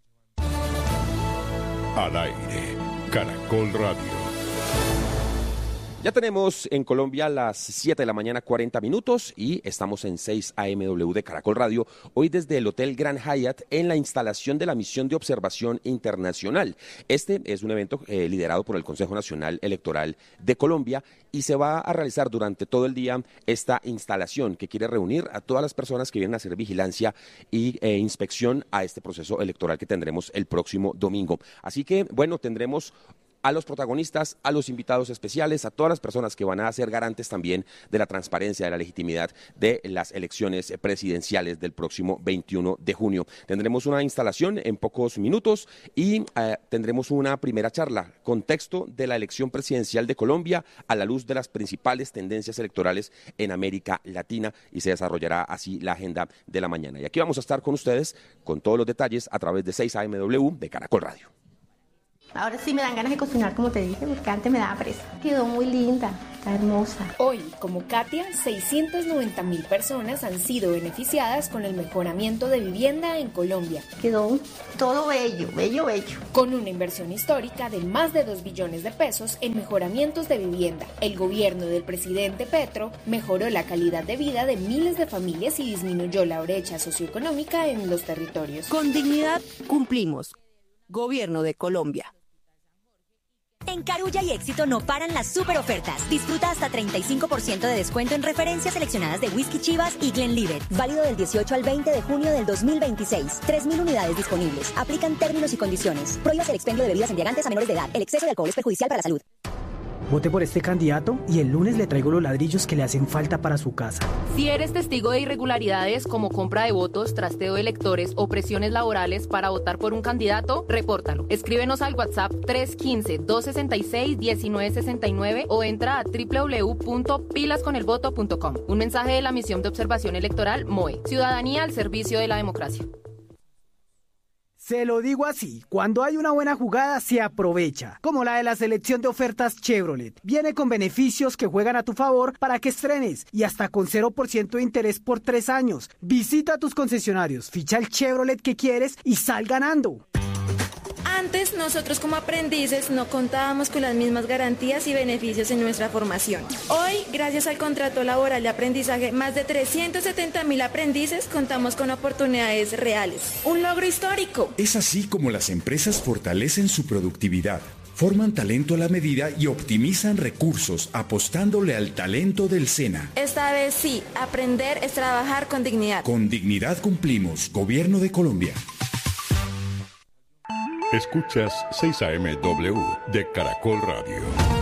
Al aire, Caracol Radio. Ya tenemos en Colombia las siete de la mañana, cuarenta minutos, y estamos en seis A M W de Caracol Radio, hoy desde el Hotel Grand Hyatt en la instalación de la Misión de Observación Internacional. Este es un evento eh, liderado por el Consejo Nacional Electoral de Colombia, y se va a realizar durante todo el día esta instalación que quiere reunir a todas las personas que vienen a hacer vigilancia y eh, inspección a este proceso electoral que tendremos el próximo domingo. Así que, bueno, tendremos a los protagonistas, a los invitados especiales, a todas las personas que van a ser garantes también de la transparencia, de la legitimidad de las elecciones presidenciales del próximo veintiuno de junio. Tendremos una instalación en pocos minutos y eh, tendremos una primera charla, contexto de la elección presidencial de Colombia a la luz de las principales tendencias electorales en América Latina, y se desarrollará así la agenda de la mañana. Y aquí vamos a estar con ustedes con todos los detalles a través de seis A M W de Caracol Radio. Ahora sí me dan ganas de cocinar, como te dije, porque antes me daba presa. Quedó muy linda, está hermosa. Hoy, como Katia, seiscientas noventa mil personas han sido beneficiadas con el mejoramiento de vivienda en Colombia. Quedó todo bello, bello, bello. Con una inversión histórica de más de dos billones de pesos en mejoramientos de vivienda, el gobierno del presidente Petro mejoró la calidad de vida de miles de familias y disminuyó la brecha socioeconómica en los territorios. Con dignidad cumplimos. Gobierno de Colombia. En Carulla y Éxito no paran las super ofertas. Disfruta hasta treinta y cinco por ciento de descuento en referencias seleccionadas de Whisky Chivas y Glenlivet. Válido del dieciocho al veinte de junio del dos mil veintiséis. tres mil unidades disponibles. Aplican términos y condiciones. Prohíbas el expendio de bebidas embriagantes a menores de edad. El exceso de alcohol es perjudicial para la salud. Vote por este candidato y el lunes le traigo los ladrillos que le hacen falta para su casa. Si eres testigo de irregularidades como compra de votos, trasteo de electores o presiones laborales para votar por un candidato, repórtalo. Escríbenos al WhatsApp tres uno cinco, dos seis seis, uno nueve seis nueve o entra a doble u doble u doble u punto pilas con el voto punto com. Un mensaje de la Misión de Observación Electoral M O E. Ciudadanía al servicio de la democracia. Se lo digo así, cuando hay una buena jugada se aprovecha, como la de la selección de ofertas Chevrolet. Viene con beneficios que juegan a tu favor para que estrenes y hasta con cero por ciento de interés por tres años. Visita tus concesionarios, ficha el Chevrolet que quieres y sal ganando. Antes, nosotros como aprendices no contábamos con las mismas garantías y beneficios en nuestra formación. Hoy, gracias al contrato laboral de aprendizaje, más de trescientos setenta mil aprendices contamos con oportunidades reales. Un logro histórico. Es así como las empresas fortalecen su productividad, forman talento a la medida y optimizan recursos apostándole al talento del SENA. Esta vez sí, aprender es trabajar con dignidad. Con dignidad cumplimos, Gobierno de Colombia. Escuchas seis A M W de Caracol Radio.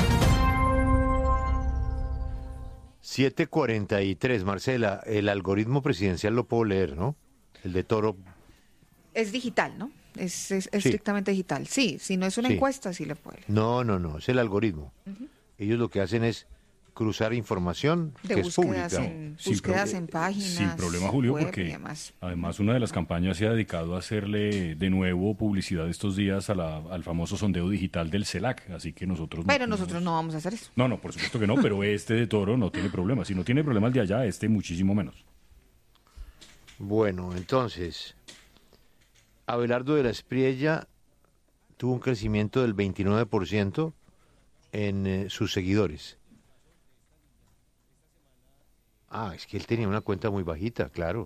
siete cuarenta y tres, Marcela, el algoritmo presidencial lo puedo leer, ¿no? El de Toro. Es digital, ¿no? Es, es, es Sí. estrictamente digital. Sí, si no es una Sí. encuesta, sí le puede. No, no, no, es el algoritmo. Ujú. Ellos lo que hacen es cruzar información De que es búsquedas pública. en- búsquedas en páginas. Sin problema, Julio, web y porque demás. además una de las campañas se ha dedicado a hacerle de nuevo publicidad estos días a la- al famoso sondeo digital del CELAC, así que nosotros... no Pero tenemos- nosotros no vamos a hacer eso. No, no, por supuesto que no, pero este de Toro no tiene problema. Si no tiene problema el de allá, este muchísimo menos. Bueno, entonces, Abelardo de la Espriella tuvo un crecimiento del veintinueve por ciento en eh, sus seguidores. Ah, es que él tenía una cuenta muy bajita, claro.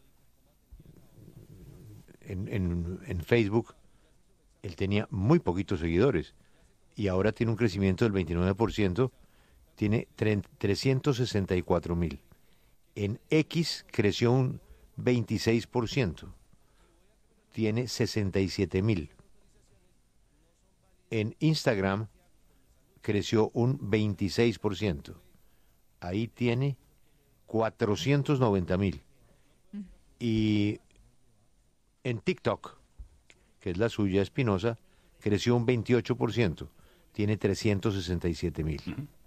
En, en, en Facebook él tenía muy poquitos seguidores y ahora tiene un crecimiento del veintinueve por ciento, tiene tre- trescientos sesenta y cuatro mil. En X creció un veintiséis por ciento, tiene sesenta y siete mil. En Instagram creció un veintiséis por ciento, ahí tiene cuatrocientos noventa mil. Y en TikTok, que es la suya, Espinosa, creció un veintiocho por ciento, tiene trescientos sesenta y siete mil.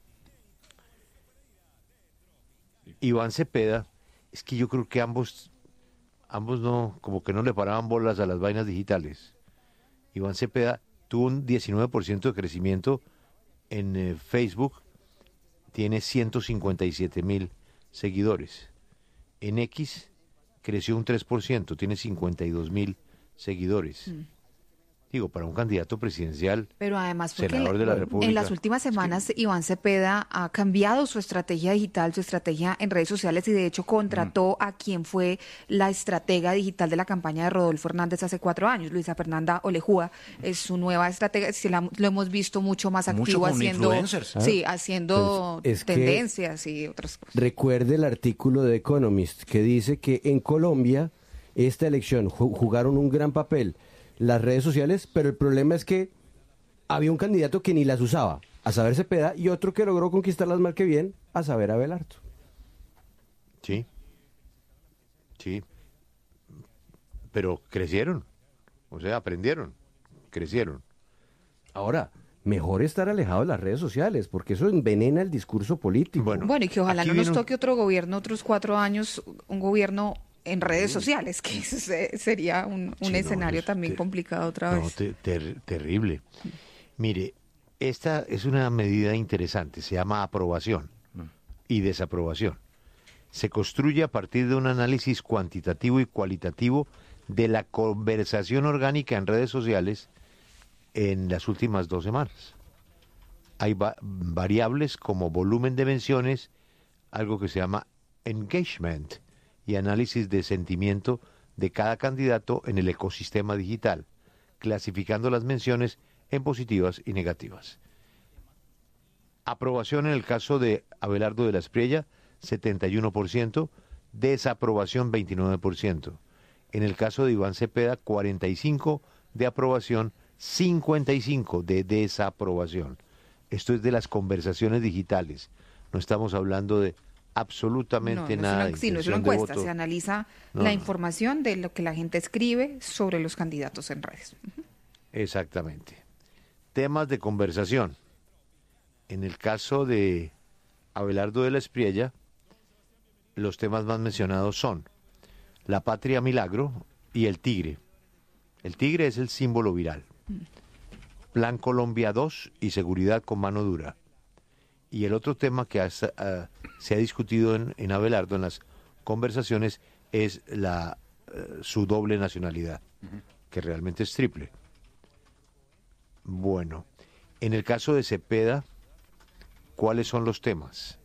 Iván Cepeda, es que yo creo que ambos, ambos no, como que no le paraban bolas a las vainas digitales. Iván Cepeda tuvo un diecinueve por ciento de crecimiento en eh, Facebook, tiene ciento cincuenta y siete mil seguidores. En X creció un tres por ciento, tiene cincuenta y dos mil seguidores. Mm. Digo, para un candidato presidencial, Pero además, porque senador de la República. en las últimas semanas Iván Cepeda ha cambiado su estrategia digital, su estrategia en redes sociales y de hecho contrató a quien fue la estratega digital de la campaña de Rodolfo Hernández hace cuatro años, Luisa Fernanda Olejúa, es su nueva estratega, sí, la- lo hemos visto mucho más Mucho activo con haciendo, influencers. sí, Ah. haciendo Pues, es que- tendencias y otras cosas. Recuerde el artículo de Economist que dice que en Colombia esta elección ju- jugaron un gran papel las redes sociales, pero el problema es que había un candidato que ni las usaba, a saber Cepeda, y otro que logró conquistarlas mal que bien, a saber Abelardo. Sí, sí, pero crecieron, o sea, aprendieron, crecieron. Ahora, mejor estar alejado de las redes sociales, porque eso envenena el discurso político. Bueno, Bueno, y que ojalá aquí no nos viene un- toque otro gobierno, otros cuatro años, un gobierno en redes sociales, que eso se- sería un, un Sí, no, escenario es también ter- complicado otra No, vez. te- ter- terrible. Mire, esta es una medida interesante, se llama aprobación y desaprobación. Se construye a partir de un análisis cuantitativo y cualitativo de la conversación orgánica en redes sociales en las últimas dos semanas. Hay va- variables como volumen de menciones, algo que se llama engagement y análisis de sentimiento de cada candidato en el ecosistema digital, clasificando las menciones en positivas y negativas. Aprobación en el caso de Abelardo de la Espriella, setenta y uno por ciento, desaprobación veintinueve por ciento. En el caso de Iván Cepeda, cuarenta y cinco por ciento de aprobación, cincuenta y cinco por ciento de desaprobación. Esto es de las conversaciones digitales. No estamos hablando de absolutamente no, no nada. es una, sí, no es intención una de encuesta, voto. se analiza No, la no. información de lo que la gente escribe sobre los candidatos en redes. Exactamente. Temas de conversación. En el caso de Abelardo de la Espriella, los temas más mencionados son la patria milagro y el tigre. El tigre es el símbolo viral. Plan Colombia dos y seguridad con mano dura. Y el otro tema que ha- ah, se ha discutido en, en Abelardo en las conversaciones es la, eh, su doble nacionalidad, que realmente es triple. Bueno, en el caso de Cepeda, ¿cuáles son los temas?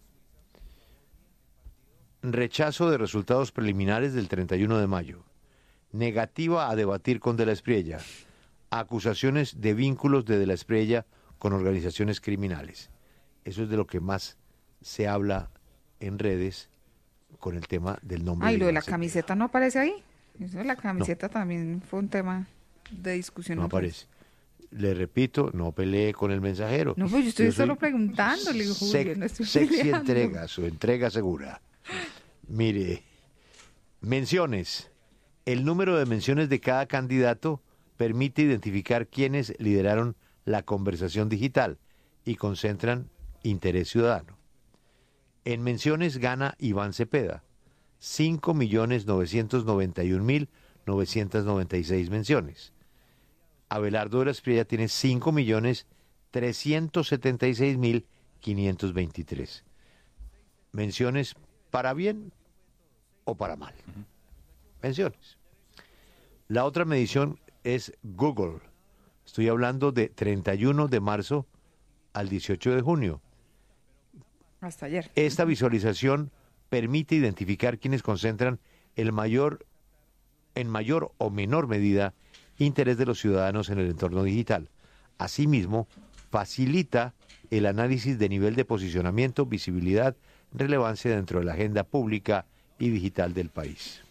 Rechazo de resultados preliminares del treinta y uno de mayo. Negativa a debatir con De la Espriella. Acusaciones de vínculos de De la Espriella con organizaciones criminales. Eso es de lo que más se habla en redes con el tema del nombre. Ay, de lo de Iván la Cepeda. camiseta no aparece ahí. Eso de la camiseta también fue un tema de discusión. No en redes. aparece. Le repito, no pelee con el mensajero. No, pues yo estoy Yo soy solo preguntando, le digo, Julio, Sex- no estoy sexy peleando. entrega, su entrega segura. Mire, menciones. El número de menciones de cada candidato permite identificar quiénes lideraron la conversación digital y concentran interés ciudadano. En menciones gana Iván Cepeda, cinco millones novecientos noventa y un mil novecientos noventa y seis menciones. Abelardo de la Espriella tiene cinco millones trescientos setenta y seis mil quinientos veintitrés. Menciones para bien o para mal. Menciones. La otra medición es Google. Estoy hablando de treinta y uno de marzo al dieciocho de junio. Hasta ayer. Esta visualización permite identificar quienes concentran el mayor, en mayor o menor medida, interés de los ciudadanos en el entorno digital. Asimismo, facilita el análisis de nivel de posicionamiento, visibilidad, relevancia dentro de la agenda pública y digital del país.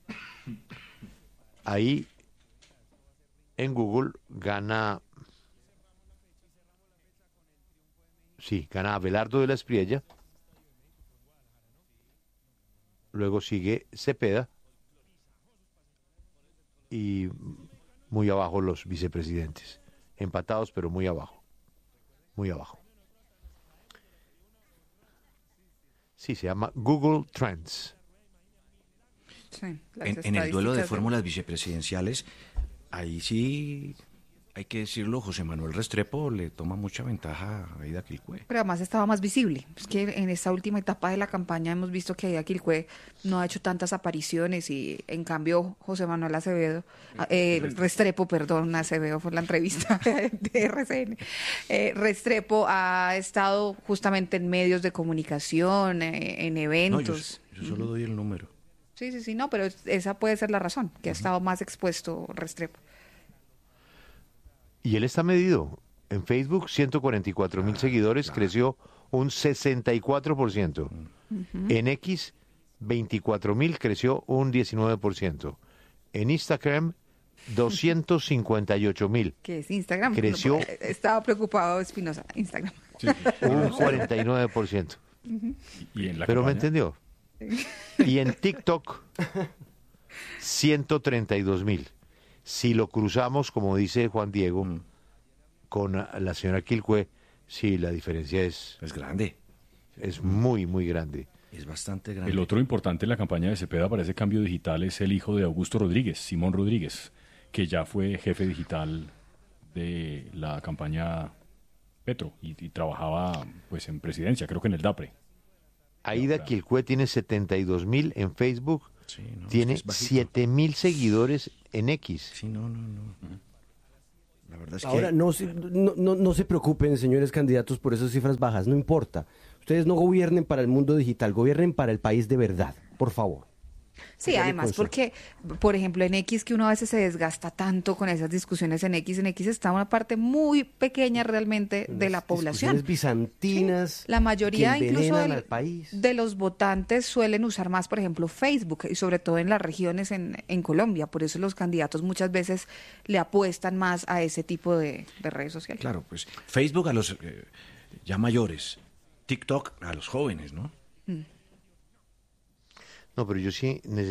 Ahí, en Google, gana, sí, gana Abelardo de la Espriella, luego sigue Cepeda y muy abajo los vicepresidentes, empatados pero muy abajo, muy abajo. Sí, se llama Google Trends. Sí, las En, en el duelo de estadísticas fórmulas vicepresidenciales, ahí sí, hay que decirlo, José Manuel Restrepo le toma mucha ventaja a Aida Quilpué. Pero además estaba más visible. Es que en esta última etapa de la campaña hemos visto que Aida Quilpué no ha hecho tantas apariciones y en cambio José Manuel Acevedo, eh, Restrepo, perdón, Acevedo fue la entrevista de R C N, eh, Restrepo ha estado justamente en medios de comunicación, eh, en No, yo, eventos. yo solo doy el número. Sí, sí, sí, no, pero esa puede ser la razón, que ha estado más expuesto Restrepo. Y él está medido. En Facebook, ciento cuarenta y cuatro mil seguidores, creció un sesenta y cuatro por ciento. En X, veinticuatro mil, creció un diecinueve por ciento. En Instagram, doscientos cincuenta y ocho mil. Que es Instagram. Creció. No, estaba preocupado Espinosa, Instagram. Sí, un cuarenta y nueve por ciento. Uh-huh. ¿Y en la Pero campaña? me entendió. Y en TikTok, ciento treinta y dos mil. Si lo cruzamos, como dice Juan Diego, mm. con la señora Quilcue, sí, la diferencia es... Es grande. Es muy, muy grande. Es bastante grande. El otro importante en la campaña de Cepeda para ese cambio digital es el hijo de Augusto Rodríguez, Simón Rodríguez, que ya fue jefe digital de la campaña Petro y, y trabajaba pues en presidencia, creo que en el DAPRE. Aida Quilcue tiene setenta y dos mil en Facebook, sí, no, tiene es siete mil seguidores en X. Sí, no, no, no. La verdad es Ahora, que... no, se- no, no, no se preocupen, señores candidatos, por esas cifras bajas, no importa. Ustedes no gobiernen para el mundo digital, gobiernen para el país de verdad, por favor. Sí, Ya le además, consta. porque, por ejemplo, en X, que uno a veces se desgasta tanto con esas discusiones en X, en X está una parte muy pequeña realmente de la población. Discusiones bizantinas. La mayoría que incluso envenenan del- al país. de los votantes suelen usar más, por ejemplo, Facebook, y sobre todo en las regiones en, en Colombia. Por eso los candidatos muchas veces le apuestan más a ese tipo de, de redes sociales. Claro, pues Facebook a los eh, ya mayores, TikTok a los jóvenes, ¿no? Mm. No, pero yo sí necesito